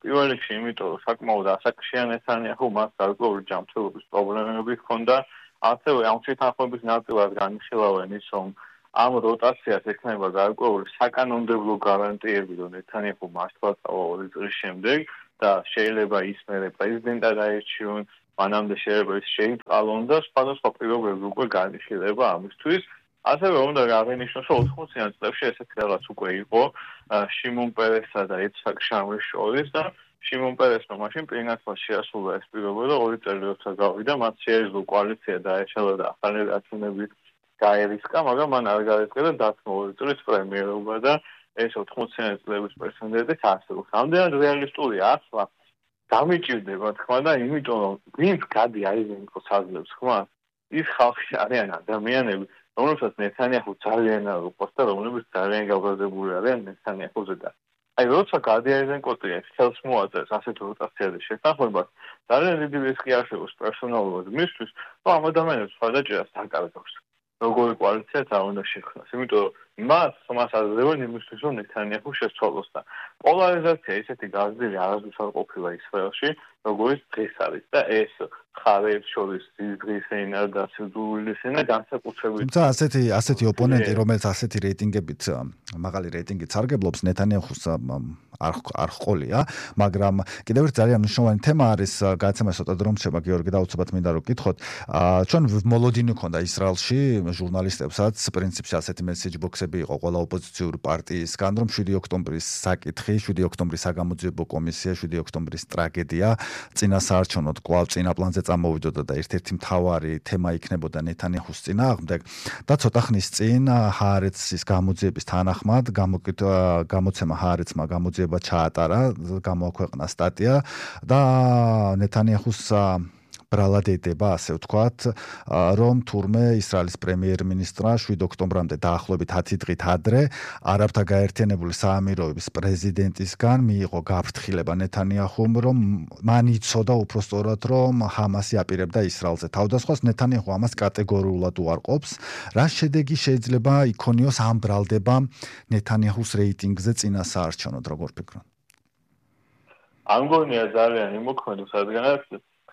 პირველ რიგში, იმიტომ რომ საკმაოდ ასაკშია ნეთანიაჰუ მას გარკვეული ჯანმრთელობის პრობლემები ჰქონდა, ასევე ამ შეთანხმების ნაწილად განიხილავენ ის, რომ ამ როტაციას ექნება გარკვეული საკანონმდებლო გარანტიები, რომ ნეთანიაჰუ მართლაც ორი წლის შემდეგ და შეიძლება ის მერე პრეზიდენტად აირჩიონ, მანამდე შეიძლება ის შეიწყალონ და სხვადასხვა პირობები უკვე განიხილება ამისთვის. ასევე უნდა აღინიშნოს, რომ ოთხმოციან წლებში ესეთი რაღაც უკვე იყო შიმონ პერესსა და იცხაკ შამრის შორის და შიმონ პერესმა მაშინ პირნათლად შეასრულა ეს პირობა და ორი წელი როცა გავიდა, მათ შეეძლო კოალიცია დაეშალა და ახალი რაცუნები გაერისკა, მაგრამ მან არ გაერისკა და დათმო ორი წლის პრემიერობა და ეს ოთხმოციანი წლების პრეზიდენტი არსებობს. ამდენად რეალისტურია ახლა დამიჭირდება თქმა და იმიტომ რომ ვინც გადი აიზენკოს აძლევს ხმა, ის ხალხი არიან ადამიანები, რომელსაც ნეთანიაჰუ ძალიან არ უყვარს და რომლებიც ძალიან გაბრაზებული არიან ნეთანიაჰუზე და აი როცა გადი აიზენკოსი ხელს მოაწერს ასეთ როტაციაზე შეთანხმებას, ძალიან დიდი რისკი არსებობს პერსონალურად მისთვის, რომ ამ ადამიანებს ხარდაჭერას დაკარგავს. როგორი კოალიციაც არ უნდა შექმნას, იმიტომ რომ მას მას აძლევენ იმისთვის, რომ ნეთანიაჰუ შეცვალოს და პოლარიზაცია ისეთი გაზრდილი არასდროს არ ყოფილა ისრაელში, როგორც დღეს არის და ეს ხარებს შორის დღის ენა და სიძულვილის ენა განსაკუთრებით. თუმცა ასეთი ასეთი ოპონენტი, რომელიც ასეთი რეიტინგებით მაღალი რეიტინგით სარგებლობს, ნეთანიაჰუს არ არ ყოლია, მაგრამ კიდევ ერთ ძალიან მნიშვნელოვანი თემა არის, გადაცემა ცოტა დრო რჩება, გიორგი და უცბად მინდა რომ გითხოთ. ჩვენ მოლოდინი ქონდა ისრაელში ჟურნალისტებსაც, პრინციპში ასეთი მესეჯ ბოქსები იყო ყველა ოპოზიციური პარტიისგან, რომ შვიდი ოქტომბრის საკითხი, შვიდი ოქტომბრის საგამოძიებო კომისია, შვიდი ოქტომბრის ტრაგედია წინასაარჩევნოდ კვლავ წინა პლანზე წამოვიდოდა და ერთ-ერთი მთავარი თემა იქნებოდა ნეთანიაჰუს წინააღმდეგ და ცოტა ხნის წინ ჰაარეცის გამოძიების თანახმად გამოცემა ჰაარეცმა გამოძიება ჩაატარა, გამოაქვეყნა სტატია და ნეთანიაჰუს ბრალად ედება, ასე ვთქვათ, რომ თურმე ისრაელის პრემიერ-მინისტრმა შვიდ ოქტომბრამდე დაახლოებით ათი დღით ადრე არაბთა გაერთიანებული საამიროების პრეზიდენტისგან მიიღო გაფრთხილება ნეთანიაჰუმ, რომ მან იცოდა უпростоრად, რომ ჰამასი აპირებდა ისრაელზე თავდასხმას. ნეთანიაჰუ ამას კატეგორიულად უარყოფს. რა შედეგი შეიძლება იქონიოს ამ ბრალდებამ ნეთანიაჰუს რეიტინგზე წინასაარჩევნოდ, როგორ ფიქრობთ? ამგონია ძალიან იმოქმედოს, რადგანაც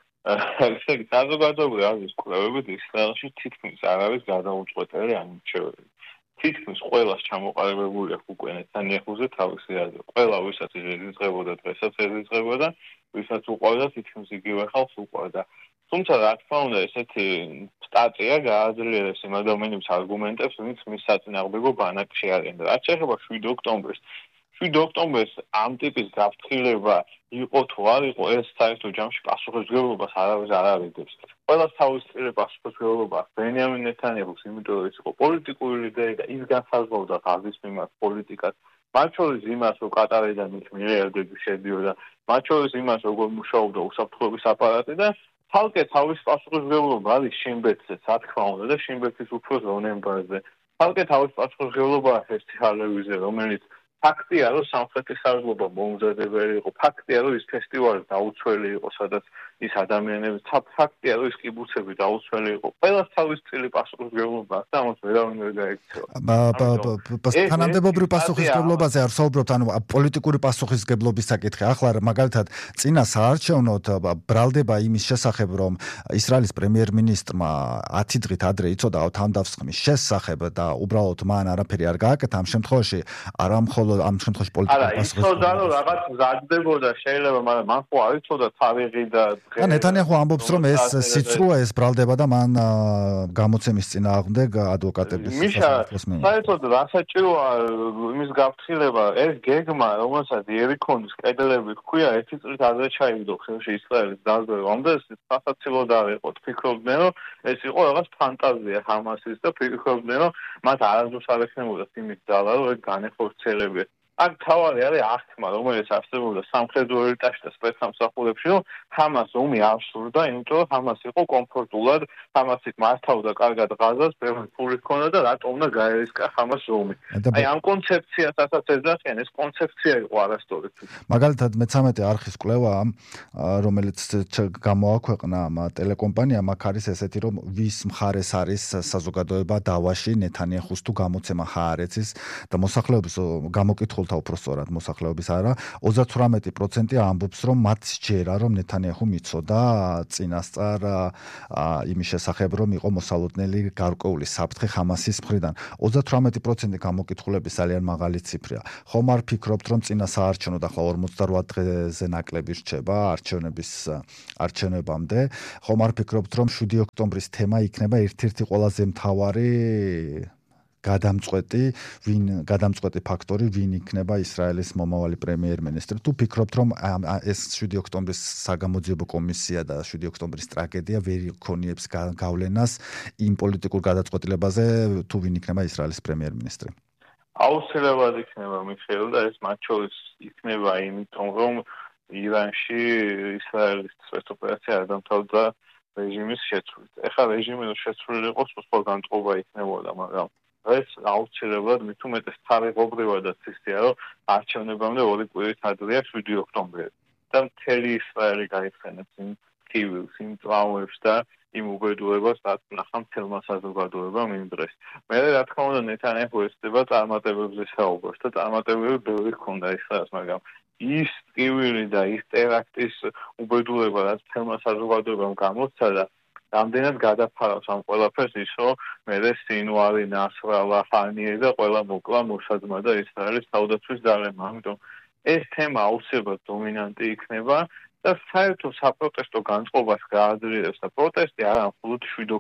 ესე იგი, საზოგადოებრივი აზრის კვლევებით ისრაელში თითქმის არ არის გადაუწყვეტელი არჩევნები. თითქმის ყველას ჩამოყალიბებული აქვს უკვე ნეთანიაჰუზე თავისი აზრი. ყველა ვისაც ეზიწყებოდა დღესაც ეზიწყებოდა, ვისაც უყვარდა თითქმის იგივე ხალხს უყვარდა. თუმცა რა თქმა უნდა, ესეთი სტატია გააძლიერებს იმ ადამიანების არგუმენტებს, ვინც მის საწინააღმდეგო ბანაკში არიან. რაც შეეხება შვიდ ოქტომბერს, შვიდ ოქტომბერს ამ ტიპის გაფრთხილება იყო თუ არ იყო, ეს საერთო ჯამში პასუხისმგებლობას არავის არ არიდებს. ყველას თავისუფლება პასუხისმგებლობა აქვს ბენიამინ ნეთანიაჰუს, იმიტომ რომ ის იყო პოლიტიკური ლიდერი და ის განსაზღვრავდა ღაზის მიმართ პოლიტიკას. მათ შორის იმას, რომ კატარიდან ის მილიარდები შედიოდა, მათ შორის იმას, როგორ მუშაობდა უსაფრთხოების აპარატი და თალკე თავის პასუხისმგებლობა არის შინბეტზე, რა თქმა უნდა, და შინბეტის უფროს რონენბარზე. თალკე თავის პასუხისმგებლობა აქვს ეს თელევიზია, რომელიც ფაქტია, რომ სამხრეთის საზღვრობა მომზადებელი იყო. ფაქტია, რომ ის ფესტივალი დაუცველი იყო, სადაც ის ადამიანები, ფაქტია, რომ ის კიბუცები დაუცველი იყო. ყველას თავის წილი პასუხისმგებლობა აქვს და ამას ვერავინ ვერ გაიქცევა. თანამდებობრივ პასუხისმგებლობაზე არ ვსაუბრობთ, ანუ პოლიტიკური პასუხისმგებლობის საკითხი. ახლა მაგალითად, წინა საარჩევნოდ ბრალდება იმის შესახებ, რომ ისრაელის პრემიერ-მინისტრმა ათი დღით ადრე იცოდა თავდასხმის შესახებ და უბრალოდ მან არაფერი არ გააკეთა ამ შემთხვევაში, არა მხოლოდ ამ შემთხვევაში პოლიტიკური პასუხისმგებლობა. არა, იცოდა, რომ რაღაც მზადდებოდა, შეიძლება, მაგრამ მან ხო არ იცოდა თარიღი და და ნეთანიაჰუ ამბობს, რომ ეს სიცრუა ეს ბრალდება და მან გამოცემის წინააღმდეგ ადვოკატების სასამართლოს მიიღო. საერთოდ რა საჭიროა იმის გაფრთხილება, ეს გეგმა, რომელსაც იერიქონის კედლები ჰქვია, ერთი წლით ადრე ჩაიგდო ხელში ისრაელის დაზვერვამ და სასაცილოდ არ იყო. ფიქრობდნენ, რომ ეს იყო რაღაც ფანტაზია ჰამასის და ფიქრობდნენ, რომ მათ არასდროს არ ექნებოდა იმის ძალა, რომ ეს განეხორციელებიათ. აქ თავარი არის აღთქმა, რომელიც არსებობდა სამხედრო ელიტაში და სპეცსამსახურებში, რომ ჰამას ომი არ სურდა, იმიტომ რომ ჰამას იყო კომფორტულად, ჰამასი მართავდა კარგად ღაზას, ბევრი ფული ჰქონდა და რატომ უნდა გაერისკა ჰამას ომი. აი ამ კონცეფციასაც ეძახიან, ეს კონცეფცია იყო არასწორი. მაგალითად, მეცამეტე არხის კვლევა, რომელიც გამოაქვეყნა ტელეკომპანიამ, აქ არის ესეთი, რომ ვის მხარეს არის საზოგადოება დავაში ნეთანიაჰუს თუ გამოცემა ჰაარეცის და მოსახლეობის გამოკითხულ მოციქულთა უпроსწორად მოსახლეობის არა, ოცდათვრამეტი პროცენტი ამბობს, რომ მათ სჯერა, რომ ნეთანიაჰუ მიცოდა წინასწარ იმის შესახებ, რომ იყო მოსალოდნელი გარკვეული საფრთხე ხამასის მხრიდან. ოცდათვრამეტი პროცენტი გამოკითხულების ძალიან მაღალი ციფრია. ხომ არ ფიქრობთ, რომ წინა საარჩევნო ახლა ორმოცდარვა დღეზე ნაკლები რჩება არჩევნების არჩევნებამდე? ხომ არ ფიქრობთ, რომ შვიდი ოქტომბრის თემა იქნება ერთ-ერთი ყველაზე მთავარი გადამწყვეტი, ვინ გადამწყვეტი ფაქტორი, ვინ იქნება ისრაელის მომავალი პრემიერ-მინისტრი? თუ ფიქრობთ, რომ ეს შვიდი ოქტომბრის საგამოძიებო კომისია და შვიდი ოქტომბრის ტრაგედია ვერ იქონიებს გავლენას იმ პოლიტიკურ გადაწყვეტილებაზე, თუ ვინ იქნება ისრაელის პრემიერ-მინისტრი? აუცილებლად იქნება მიხეილ და ეს მათ შორის იქნება იმიტომ, რომ ირანში ისრაელის სპეცოპერაცია არ დამთავრდა რეჟიმის შეცვლით. ეხლა რეჟიმი რო შეცვლილი იყოს, უცხო განწყობა იქნებოდა, მაგრამ ეს აუცილებლად მით უმეტეს თარიღობრივადაც ისეა, რომ არჩევნებამდე ორი კვირით ადრეა შვიდი ოქტომბერი. და მთელი ისრაელი გაიხსენებს იმ კივილს, იმ ტრავმებს და იმ უბედურებას, რაც ნახა მთელმა საზოგადოებამ იმ დღეს. მე რა თქმა უნდა ნეთანიაჰუ ესწრება წარმატებებზე საუბრობს და წარმატებები ბევრი ჰქონდა ისრაელს, მაგრამ ის კივილი და ის ტერაქტის უბედურება, რაც მთელმა საზოგადოებამ გამოსცა და რამდენად გადაფარავს ამ ყველაფერს ის, რომ მე სინვარი, ნასრალა, ხანიე და ყველა მოკლა მოსადმა და ისრაელის თავდაცვის ძალებმა. ამიტომ ეს თემა აუცილებლად დომინანტი იქნება და საერთო საპროტესტო განწყობას გააძლიერებს და პროტესტი არა მხოლოდ შვიდი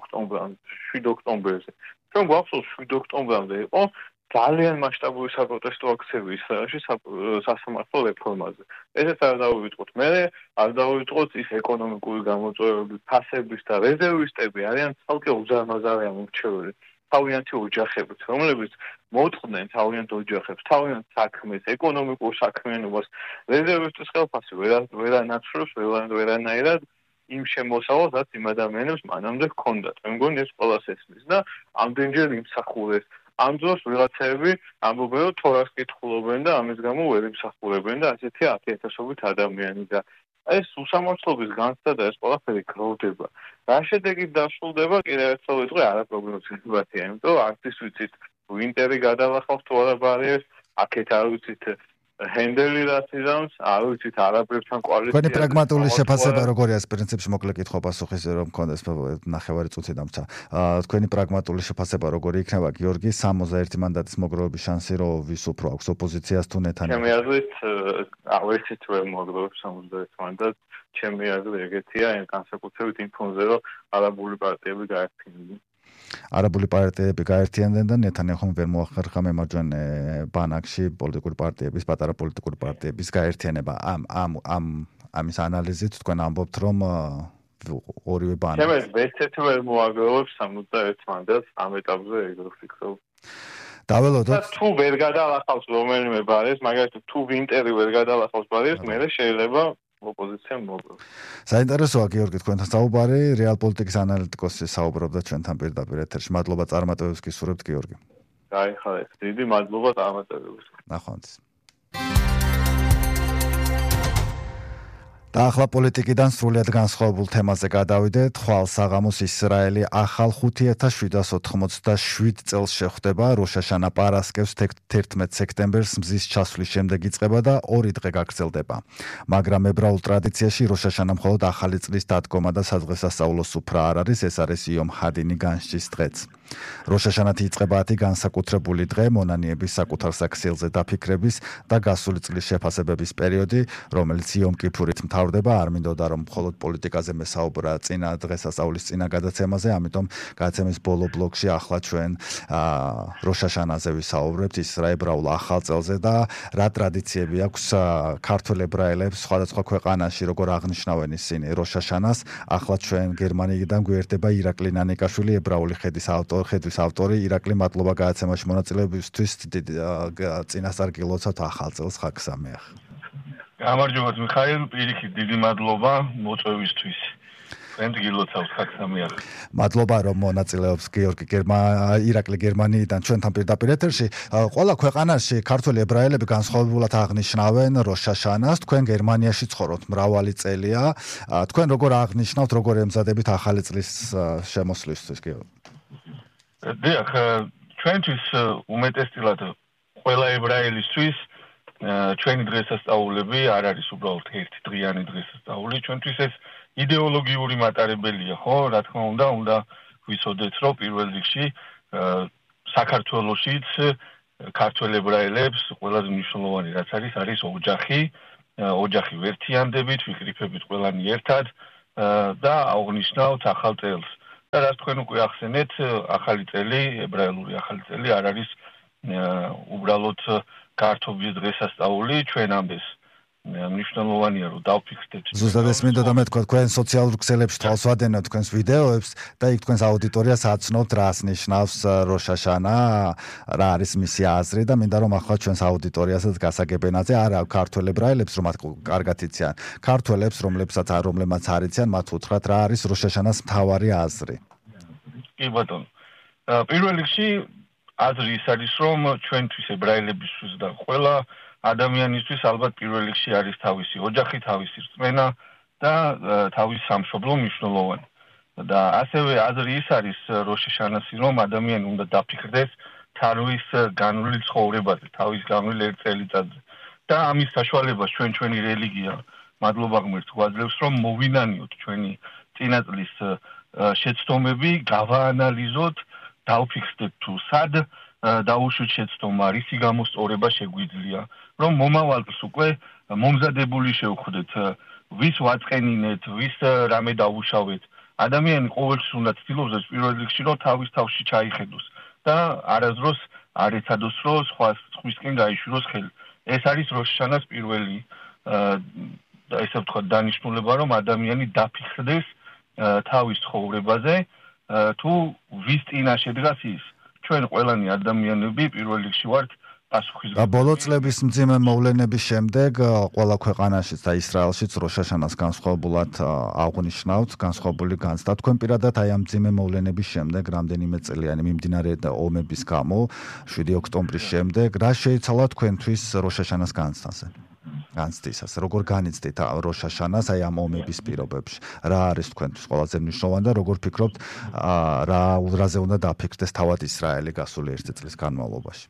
ოქტომბერზე. ჩვენ გვახსოვს შვიდი ოქტომბერამდე იყო ძალიან მასშტაბური საპროტესტო აქციები ისრაელში სასამართლო რეფორმაზე. ესეც არ დავივიწყოთ. მე არ დავივიწყოთ ის ეკონომიკური გამოწვევები, ფასების და რეზერვისტები არიან ცალკე უზარმაზარი ამორჩეველი. თავიანთი ოჯახებით, რომლებიც მოწყდნენ თავიანთ ოჯახებს, თავიანთ საქმეს, ეკონომიკურ საქმიანობას, რეზერვისტის ხელფასი ვერანაცვლებს ვერანაირად იმ შემოსავალს, რაც იმ ადამიანებს მანამდე ჰქონდათ. მე მგონი ეს ყველას ესმის და ამდენჯერ იმსახურეს. ამ დროს ვიღაცები ამბობენ, რომ თორას კითხულობენ და ამის გამო ვერ იმსახურებენ და ასეთი ათიათასობით ადამიანი და ეს უსამართლობის განცდა და ეს ყველაფერი გროვდება. რა შედეგით დასრულდება, კიდევ ერთხელ ვიტყვი, არაპროგნოზირებადია, იმიტომ რომ არც ის ვიცით, ვინტერი გადალახავს თუ არა ბარიერს, აქეთ არ ვიცით ჰენდელი რაც იზამს, არ ვიცით არაბებთან კოალიცია. თქვენი პრაგმატული შეფასება როგორია ეს პრინციპში მოკლე კითხვა პასუხის რომ მქონდეს ნახევარი წუთი დამცა. თქვენი პრაგმატული შეფასება როგორი იქნება, გიორგი, სამოცდაერთი მანდატის მოგროვების შანსი რომ ვის უფრო აქვს ოპოზიციას თუ ნეთანიაჰუს? ჩემი აზრით, ავერსით ვერ მოგროვებს სამოცდაერთი მანდატს. ჩემი აზრი ეგეთია, განსაკუთრებით იმ ფონზე, რომ არაბული პარტიები გაერთიანდნენ. არაბული პარტიები გაერთიანდნენ და ნეთანიაჰუმ ვერ მოახერხა მემარჯვენე ბანაკში პოლიტიკური პარტიების, პატარა პოლიტიკური პარტიების გაერთიანება. ამ ამ ამ ამის ანალიზით თქვენ ამბობთ, რომ ორივე ბანაკი. ჩემს ვერცეთ ვერ მოაგროვებს სამოცდაერთი მანდატს ამ ეტაპზე ეგ რო ვფიქრობ. დაველოდოთ. თუ ვერ გადალახავს რომელიმე ბარიერს, მაგალითად თუ ვინტერი ვერ გადალახავს ბარიერს, მე შეიძლება ოპოზიციამ მოგროვოს. საინტერესოა გიორგი თქვენთან საუბარი, რეალ პოლიტიკის ანალიტიკოსი საუბრობდა ჩვენთან პირდაპირ ეთერში. მადლობა წარმატებებს გისურვებთ გიორგი. გაიხარეთ. დიდი მადლობა წარმატებებს. ნახვამდის. და ახლა პოლიტიკიდან სრულიად განსხვავებულ თემაზე გადავიდეთ. ხვალ საღამოს ისრაელი ახალ ხუთი ათას შვიდას ოთხმოცდაშვიდ წელს შეხვდება. როშაშანა პარასკევს თერთმეტ სექტემბერს მზის ჩასვლის შემდეგ იწყება და ორი დღე გაგრძელდება. მაგრამ ებრაულ ტრადიციაში როშაშანა მხოლოდ ახალი წლის დადგომა და სადღესასწაულო სუფრა არ არის, ეს არის იომ ჰადინი განსჯის დღეც. როშაშანათი იწყება ათი განსაკუთრებული დღე, მონანიების საკუთარ საქციელზე დაფიქრების და გასული წლის შეფასებების პერიოდი, რომელიც იომ კიფურით მთავრდება. არ მინდოდა რომ მხოლოდ პოლიტიკაზე მესაუბრა წინა დღესასწაულის წინა გადაცემაზე, ამიტომ გადაცემის ბოლო ბლოკში ახლა ჩვენ როშაშანაზე ვისაუბრებთ ისრაებრაულ ახალ წელზე და რა ტრადიციები აქვს ქართველ ებრაელებს სხვადასხვა ქვეყანაში, როგორ აღნიშნავენ ისინი როშაშანას. ახლა ჩვენ გერმანიიდან გვერდება ირაკლი ნანიკაშვილი, ებრაული ხედის ავტორი, ხედვის ავტორი. ირაკლი, მადლობა გადაცემაში მონაწილეობისთვის. წინასწარ გილოცავთ ახალ წელს, ხაგ სამეახ. გამარჯობათ მიხაილ, პირიქით დიდი მადლობა მოწვევისთვის. თქვენ გილოცავთ ხაგ სამეახ. მადლობა რომ მონაწილეობს გიორგი ირაკლი გერმანიიდან ჩვენთან პირდაპირ ეთერში. ყველა ქვეყანაში ქართველი ებრაელები განსხვავებულად აღნიშნავენ როშაშანას. თქვენ გერმანიაში ცხოვრობთ მრავალი წელია. თქვენ როგორ აღნიშნავთ, როგორ ემზადებით ახალი წლის შემოსვლისთვის, გიორგი? დიახ, ჩვენთვის უმეტესწილად ყველა ებრაელისთვის ჩვენი დღესასწაულები არ არის უბრალოდ ერთი დღიანი დღესასწაული, ჩვენთვის ეს იდეოლოგიური მატარებელია, ხო? რა თქმა უნდა, უნდა ვიცოდეთ, რომ პირველ რიგში საქართველოშიც ქართველ ებრაელებს ყველაზე მნიშვნელოვანი რაც არის, არის ოჯახი, ოჯახი ვერთიანდებით, ვიკრიფებით ყველანი ერთად და აღნიშნავთ ახალ წელს. და რაც თქვენ უკვე ახსენეთ, ახალი წელი, ებრაელური ახალი წელი არ არის უბრალოდ გართობის დღესასწაული, ჩვენ ამბეს მნიშვნელოვანია რომ დავფიქრდეთ. ზუსტად ეს მინდოდა და მე თქვა თქვენ სოციალურ ქსელებში თვალს ვადენოთ თქვენს ვიდეოებს და იქ თქვენს აუდიტორიას აცნობთ რას ნიშნავს როშაშანა, რა არის მისი აზრი და მინდა რომ ახლა ჩვენს აუდიტორიასაც გასაგებენაზე არა ქართველ ებრაელებს რომ მათ კარგად იციან, ქართველებს რომლებსაც არ რომლებმაც არ იციან მათ უთხრათ რა არის როშაშანას მთავარი აზრი. კი ბატონო. პირველ რიგში აზრი ის არის რომ ჩვენთვის ებრაელებისთვის და ყველა ადამიანისთვის ალბათ პირველ რიგში არის თავისი ოჯახი, თავისი რწმენა და თავისი სამშობლო მნიშვნელოვანი. და ასევე აზრი ის არის როშაშანასი რომ ადამიანი უნდა დაფიქრდეს თავის განვლილ ცხოვრებაზე, თავის განვლილ ერთ წელიწადზე. და ამის საშუალებას ჩვენ ჩვენი რელიგია, მადლობა ღმერთს, გვაძლევს რომ მოვინანიოთ ჩვენი წინაწლის შეცდომები, გავაანალიზოთ, დავფიქრდეთ თუ სად დაუშვით შეცდომა, რისი გამოსწორება შეგვიძლია, რომ მომავალს უკვე მომზადებული შევხვდეთ, ვის ვაწყენინეთ, ვის რამე დაუშავეთ. ადამიანი ყოველთვის უნდა ცდილობს პირველ რიგში რომ თავის თავში ჩაიხედოს და არასდროს არ ეცადოს რომ სხვა სხვისკენ გაიშვიროს ხელი. ეს არის როშაშანას პირველი და ესე ვთქვათ დანიშნულება რომ ადამიანი დაფიქრდეს თავის ცხოვრებაზე თუ ვის წინაშე დგას ის. ჩვენ ყველანი ადამიანები პირველ რიგში ვართ პასუხისმგებელი. ბოლო წლების მძიმე მოვლენების შემდეგ ყველა ქვეყანაშიც და ისრაელშიც როშაშანას განსხვავებულად აღნიშნავთ, განსხვავებული განცდა. თქვენ პირადად აი ამ მძიმე მოვლენების შემდეგ რამდენიმე წლიანი მიმდინარე ომების გამო შვიდი ოქტომბრის შემდეგ რა შეიცვალა თქვენთვის როშაშანას განცდაზე? განცდისას, როგორ განიცდით როშაშანას აი ამ ომების პირობებში? რა არის თქვენთვის ყველაზე მნიშვნელოვანი და როგორ ფიქრობთ რა რაზე უნდა დაფიქრდეს თავად ისრაელი გასული ერთი წლის განმავლობაში?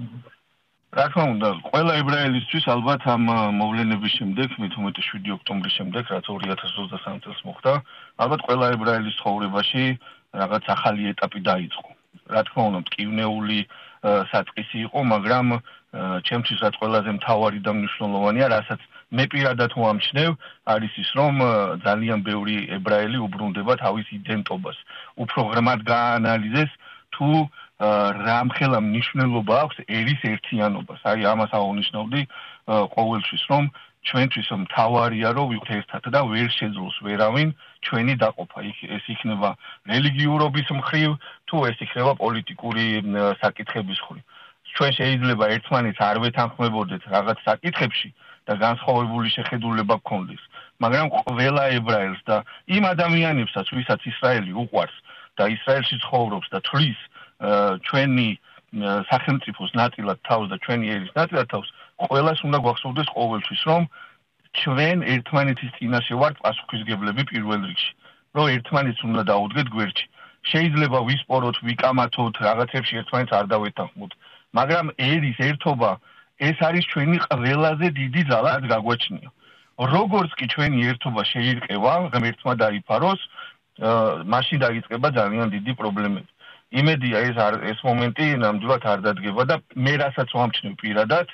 რა თქმა უნდა, ყველა ებრაელისთვის ალბათ ამ მოვლენების შემდეგ, მით უმეტეს შვიდი ოქტომბრის შემდეგ, რაც ორი ათას ოცდასამი წელს მოხდა, ალბათ ყველა ებრაელის ცხოვრებაში რაღაც ახალი ეტაპი დაიწყო. რა თქმა უნდა, მტკივნეული საწყისი იყო, მაგრამ ჩემთვის რაც ყველაზე მთავარი და მნიშვნელოვანია, რასაც მე პირადად ვამჩნევ, არის ის, რომ ძალიან ბევრი ებრაელი უბრუნდება თავის იდენტობას. უფრო ღრმად გააანალიზეს თუ რამხელა მნიშვნელობა აქვს ერის ერთიანობას. აი ამას აღნიშნავდი ყოველთვის, რომ ჩვენთვის მთავარია, რომ ვიყოთ ერთად და ვერ შეძლოს ვერავინ ჩვენი დაყოფა. ეს იქნება რელიგიურობის მხრივ, თუ ეს იქნება პოლიტიკური საკითხების მხრივ. ჩვენ შეიძლება ერთმანეთს არ ვეთანხმებოდეთ რაღაც საკითხებში და განსხვავებული შეხედულება გქონდეს, მაგრამ ყველა ებრაელს და იმ ადამიანებსაც, ვისაც ისრაელი უყვარს და ისრაელში ცხოვრობს და თვლის ჩვენი სახელმწიფოს ნაწილად თავს და ჩვენი ერის ნაწილად თავს, ყველას უნდა გვახსოვდეს ყოველთვის, რომ ჩვენ ერთმანეთის წინაშე ვართ პასუხისმგებლები პირველ რიგში, რომ ერთმანეთს უნდა დაუდგეთ გვერდში. შეიძლება ვისპოროთ, ვიკამათოთ, რაღაცებში ერთმანეთს არ დავეთანხმოთ, მაგრამ ერის ერთობა ეს არის ჩვენი ყველაზე დიდი ძალა, რაც გაგვაჩნია. როგორც კი ჩვენი ერთობა შეირყევა, ღმერთმა დაიფაროს, მაშინ დაიწყება ძალიან დიდი პრობლემები. იმედია ეს ეს მომენტი ნამდვილად არ დადგება და მე რასაც ვამჩნევ პირადად,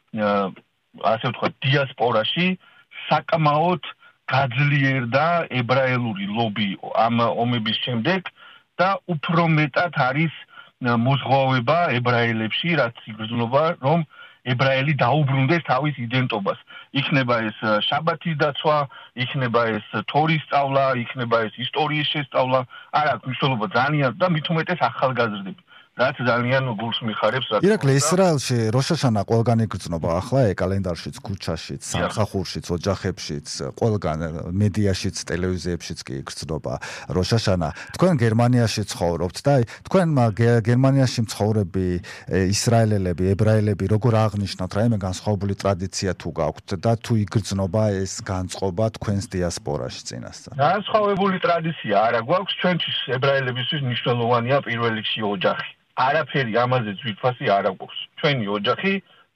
ასე ვთქვათ, დიასპორაში საკმაოდ გაძლიერდა ებრაელური ლობი ამ ომების შემდეგ და უფრო მეტად არის მოზღვავება ებრაელებში, რაც იგრძნობა, რომ ებრაელი დაუბრუნდეს თავის იდენტობას. იქნება ეს შაბათის დაცვა, იქნება ეს თორის სწავლა, იქნება ეს ისტორიის შესწავლა, არ აქვს მნიშვნელობა ძალიან და მით უმეტეს ახალგაზრდები. რაც ძალიან გულს მიხარებს. ირაკლი, ისრაელში როშაშანა ყველგან იგრძნობა ახლა კალენდარშიც, ქუჩაშიც, სამსახურშიც, ოჯახებშიც, ყველგან მედიაშიც, ტელევიზიებშიც კი იგრძნობა როშაშანა. თქვენ გერმანიაში ცხოვრობთ და თქვენ გერმანიაში მცხოვრები ისრაელელები, ებრაელები როგორ აღნიშნავთ, რაიმე განსხვავებული ტრადიცია თუ გაქვთ და თუ იგრძნობა ეს განწყობა თქვენს დიასპორაში წინასწარ? განსხვავებული ტრადიცია არა გვაქვს, ჩვენთვის ებრაელებისთვის მნიშვნელოვანია პირველ რიგში ოჯახი. არაფერი ამაზე ძვირფასი არ აქვს. ჩვენი ოჯახი,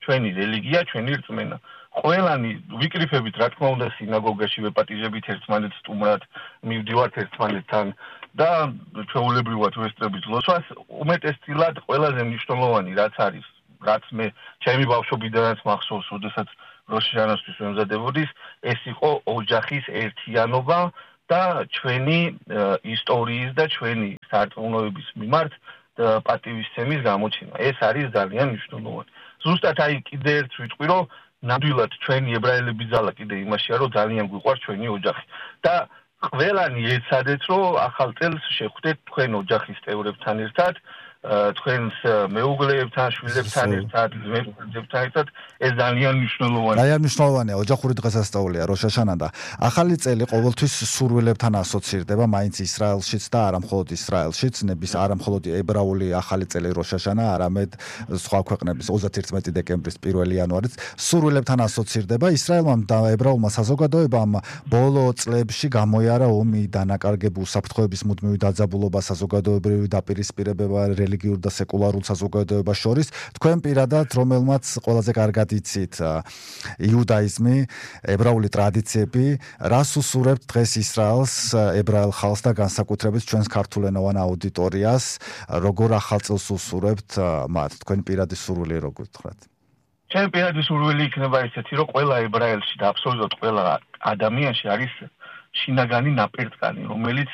ჩვენი რელიგია, ჩვენი რწმენა. ყველანი ვიკრიფებით, რა თქმა უნდა, სინაგოგაში ვეპატიჟებით ერთმანეთს სტუმრად, მივდივართ ერთმანეთთან და ჩვეულებრივად ვესწრებით ლოცვას. უმეტესწილად ყველაზე მნიშვნელოვანი რაც არის, რაც მე ჩემი ბავშვობიდანაც მახსოვს, როდესაც როშანასთვის ვემზადებოდი, ეს იყო ოჯახის ერთიანობა და ჩვენი ისტორიის და ჩვენი სარწმუნოების მიმართ პატივისცემის გამოჩენა. ეს არის ძალიან მნიშვნელოვანი. ზუსტად აი კიდე ერთ ვიტყვი, რომ ნამდვილად ჩვენი ებრაელების ძალა კიდე იმაშია, რომ ძალიან გვიყვარს ჩვენი ოჯახი. და ყველანი ეცადეთ, რომ ახალ წელს შეხვდეთ თქვენ ოჯახის წევრებთან ერთად, თქვენს მეუღლეებთან, შვილებთან ერთად, ძმებთან ერთად, ეს ძალიან მნიშვნელოვანია. ძალიან მნიშვნელოვანია, ოჯახური დღესასწაულია, როშაშანა და ახალი წელი ყოველთვის სურვილებთან ასოცირდება, მაინც ისრაელშიც და არა მხოლოდ ისრაელშიც, ნების არა მხოლოდ ებრაული ახალი წელი როშაშანა, არამედ სხვა ქვეყნების ოცდაერთი დეკემბრის პირველი იანვარიც სურვილებთან ასოცირდება. ისრაელმა და ებრაულმა საზოგადოებამ ბოლო წლებში გამოიარა ომი, დანაკარგები, უსაფრთხოების მუდმივი დაძაბულობა, საზოგადოებრივი დაპირისპირებება რელიგიურ და სეკულარულ საზოგადოებას შორის. თქვენ პირადად, რომელმაც ყველაზე კარგად იცით იუდაიზმი, ებრაული ტრადიციები, რას უსურებთ დღეს ისრაელს, ებრაელ ხალხს და განსაკუთრებით ჩვენს ქართულენოვან აუდიტორიას, როგორ ახალ წელს უსურებთ მათ? თქვენ პირადი სურვილი როგორ გთხრათ? ჩემი პირადი სურვილი იქნება ესეთი, რომ ყველა ებრაელში და აბსოლუტურად ყველა ადამიანში არის შინაგანი ნაპერწკანი, რომელიც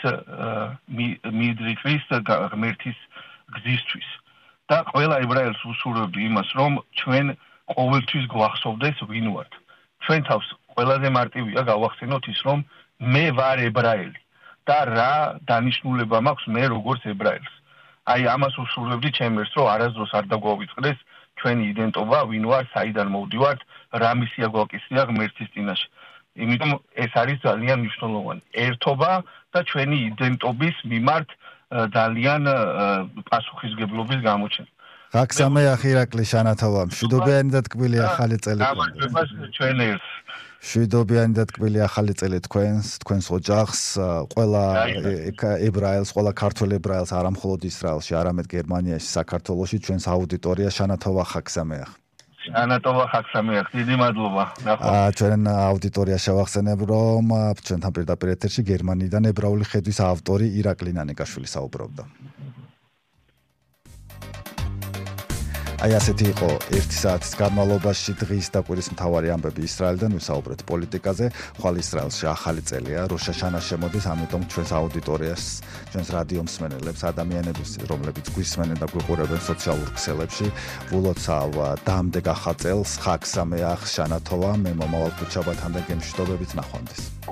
მიიდრიქვის ღმერთის გზისთვის. და ყველა ებრაელს უსურვებდი იმას, რომ ჩვენ ყოველთვის გვახსოვდეს ვინ ვართ. ჩვენ თავს ყველაზე მარტივია გავახსენოთ ის, რომ მე ვარ ებრაელი და რა დანიშნულება მაქვს მე როგორც ებრაელს. აი ამას უსურვებდი ჩემს, რომ არასდროს არ დაგვავიწყდეს ჩვენი იდენტობა, ვინ ვარ, საიდან მოვდივართ, რა მისია გვაკისრია ღმერთის წინაშე. იმიტომ ეს არის ძალიან მნიშვნელოვანი. ერთობა და ჩვენი იდენტობის მიმართ ძალიან პასუხისგებლობის გამოჩენა. ხაგსამეახ ირაკლი შანათოვა, მშვიდობიანი და ტკბილი ახალი წელი. გამარჯვებას ჩვენ ერთს. მშვიდობიანი და ტკბილი ახალი წელი თქვენს, თქვენს ოჯახს, ყველა ებრაელს, ყველა ქართველ ებრაელს, არა მხოლოდ ისრაელში, არამედ გერმანიაში, საქართველოში, ჩვენს აუდიტორიას შანათოვა ხაგსამეახ. შანათოვა ხაგსამეახ, დიდი მადლობა. აა ჩვენ აუდიტორიას შევახსენებ, რომ ჩვენთან პირდაპირ ეთერში გერმანიიდან ებრაული ხედვის ავტორი ირაკლი ნანეკაშვილი საუბრობდა. აი ასეთი იყო ერთი საათის განმავლობაში დღის და კვირის მთავარი ამბები ისრაელიდან, ვისაუბრეთ პოლიტიკაზე. ხვალ ისრაელში ახალი წელია, როშაშანა შემოდის, ამიტომ ჩვენს აუდიტორიას, ჩვენს რადიო მსმენელებს, ადამიანებს, რომლებიც გვისმენენ და გვიყურებენ სოციალურ ქსელებში, ვილოცავ დამდეგ ახალ წელს, ხაგ სამეახ, შანათოვა, მე მომავალ ქუჩაბათან და გემშვიდობებით ნახვამდის.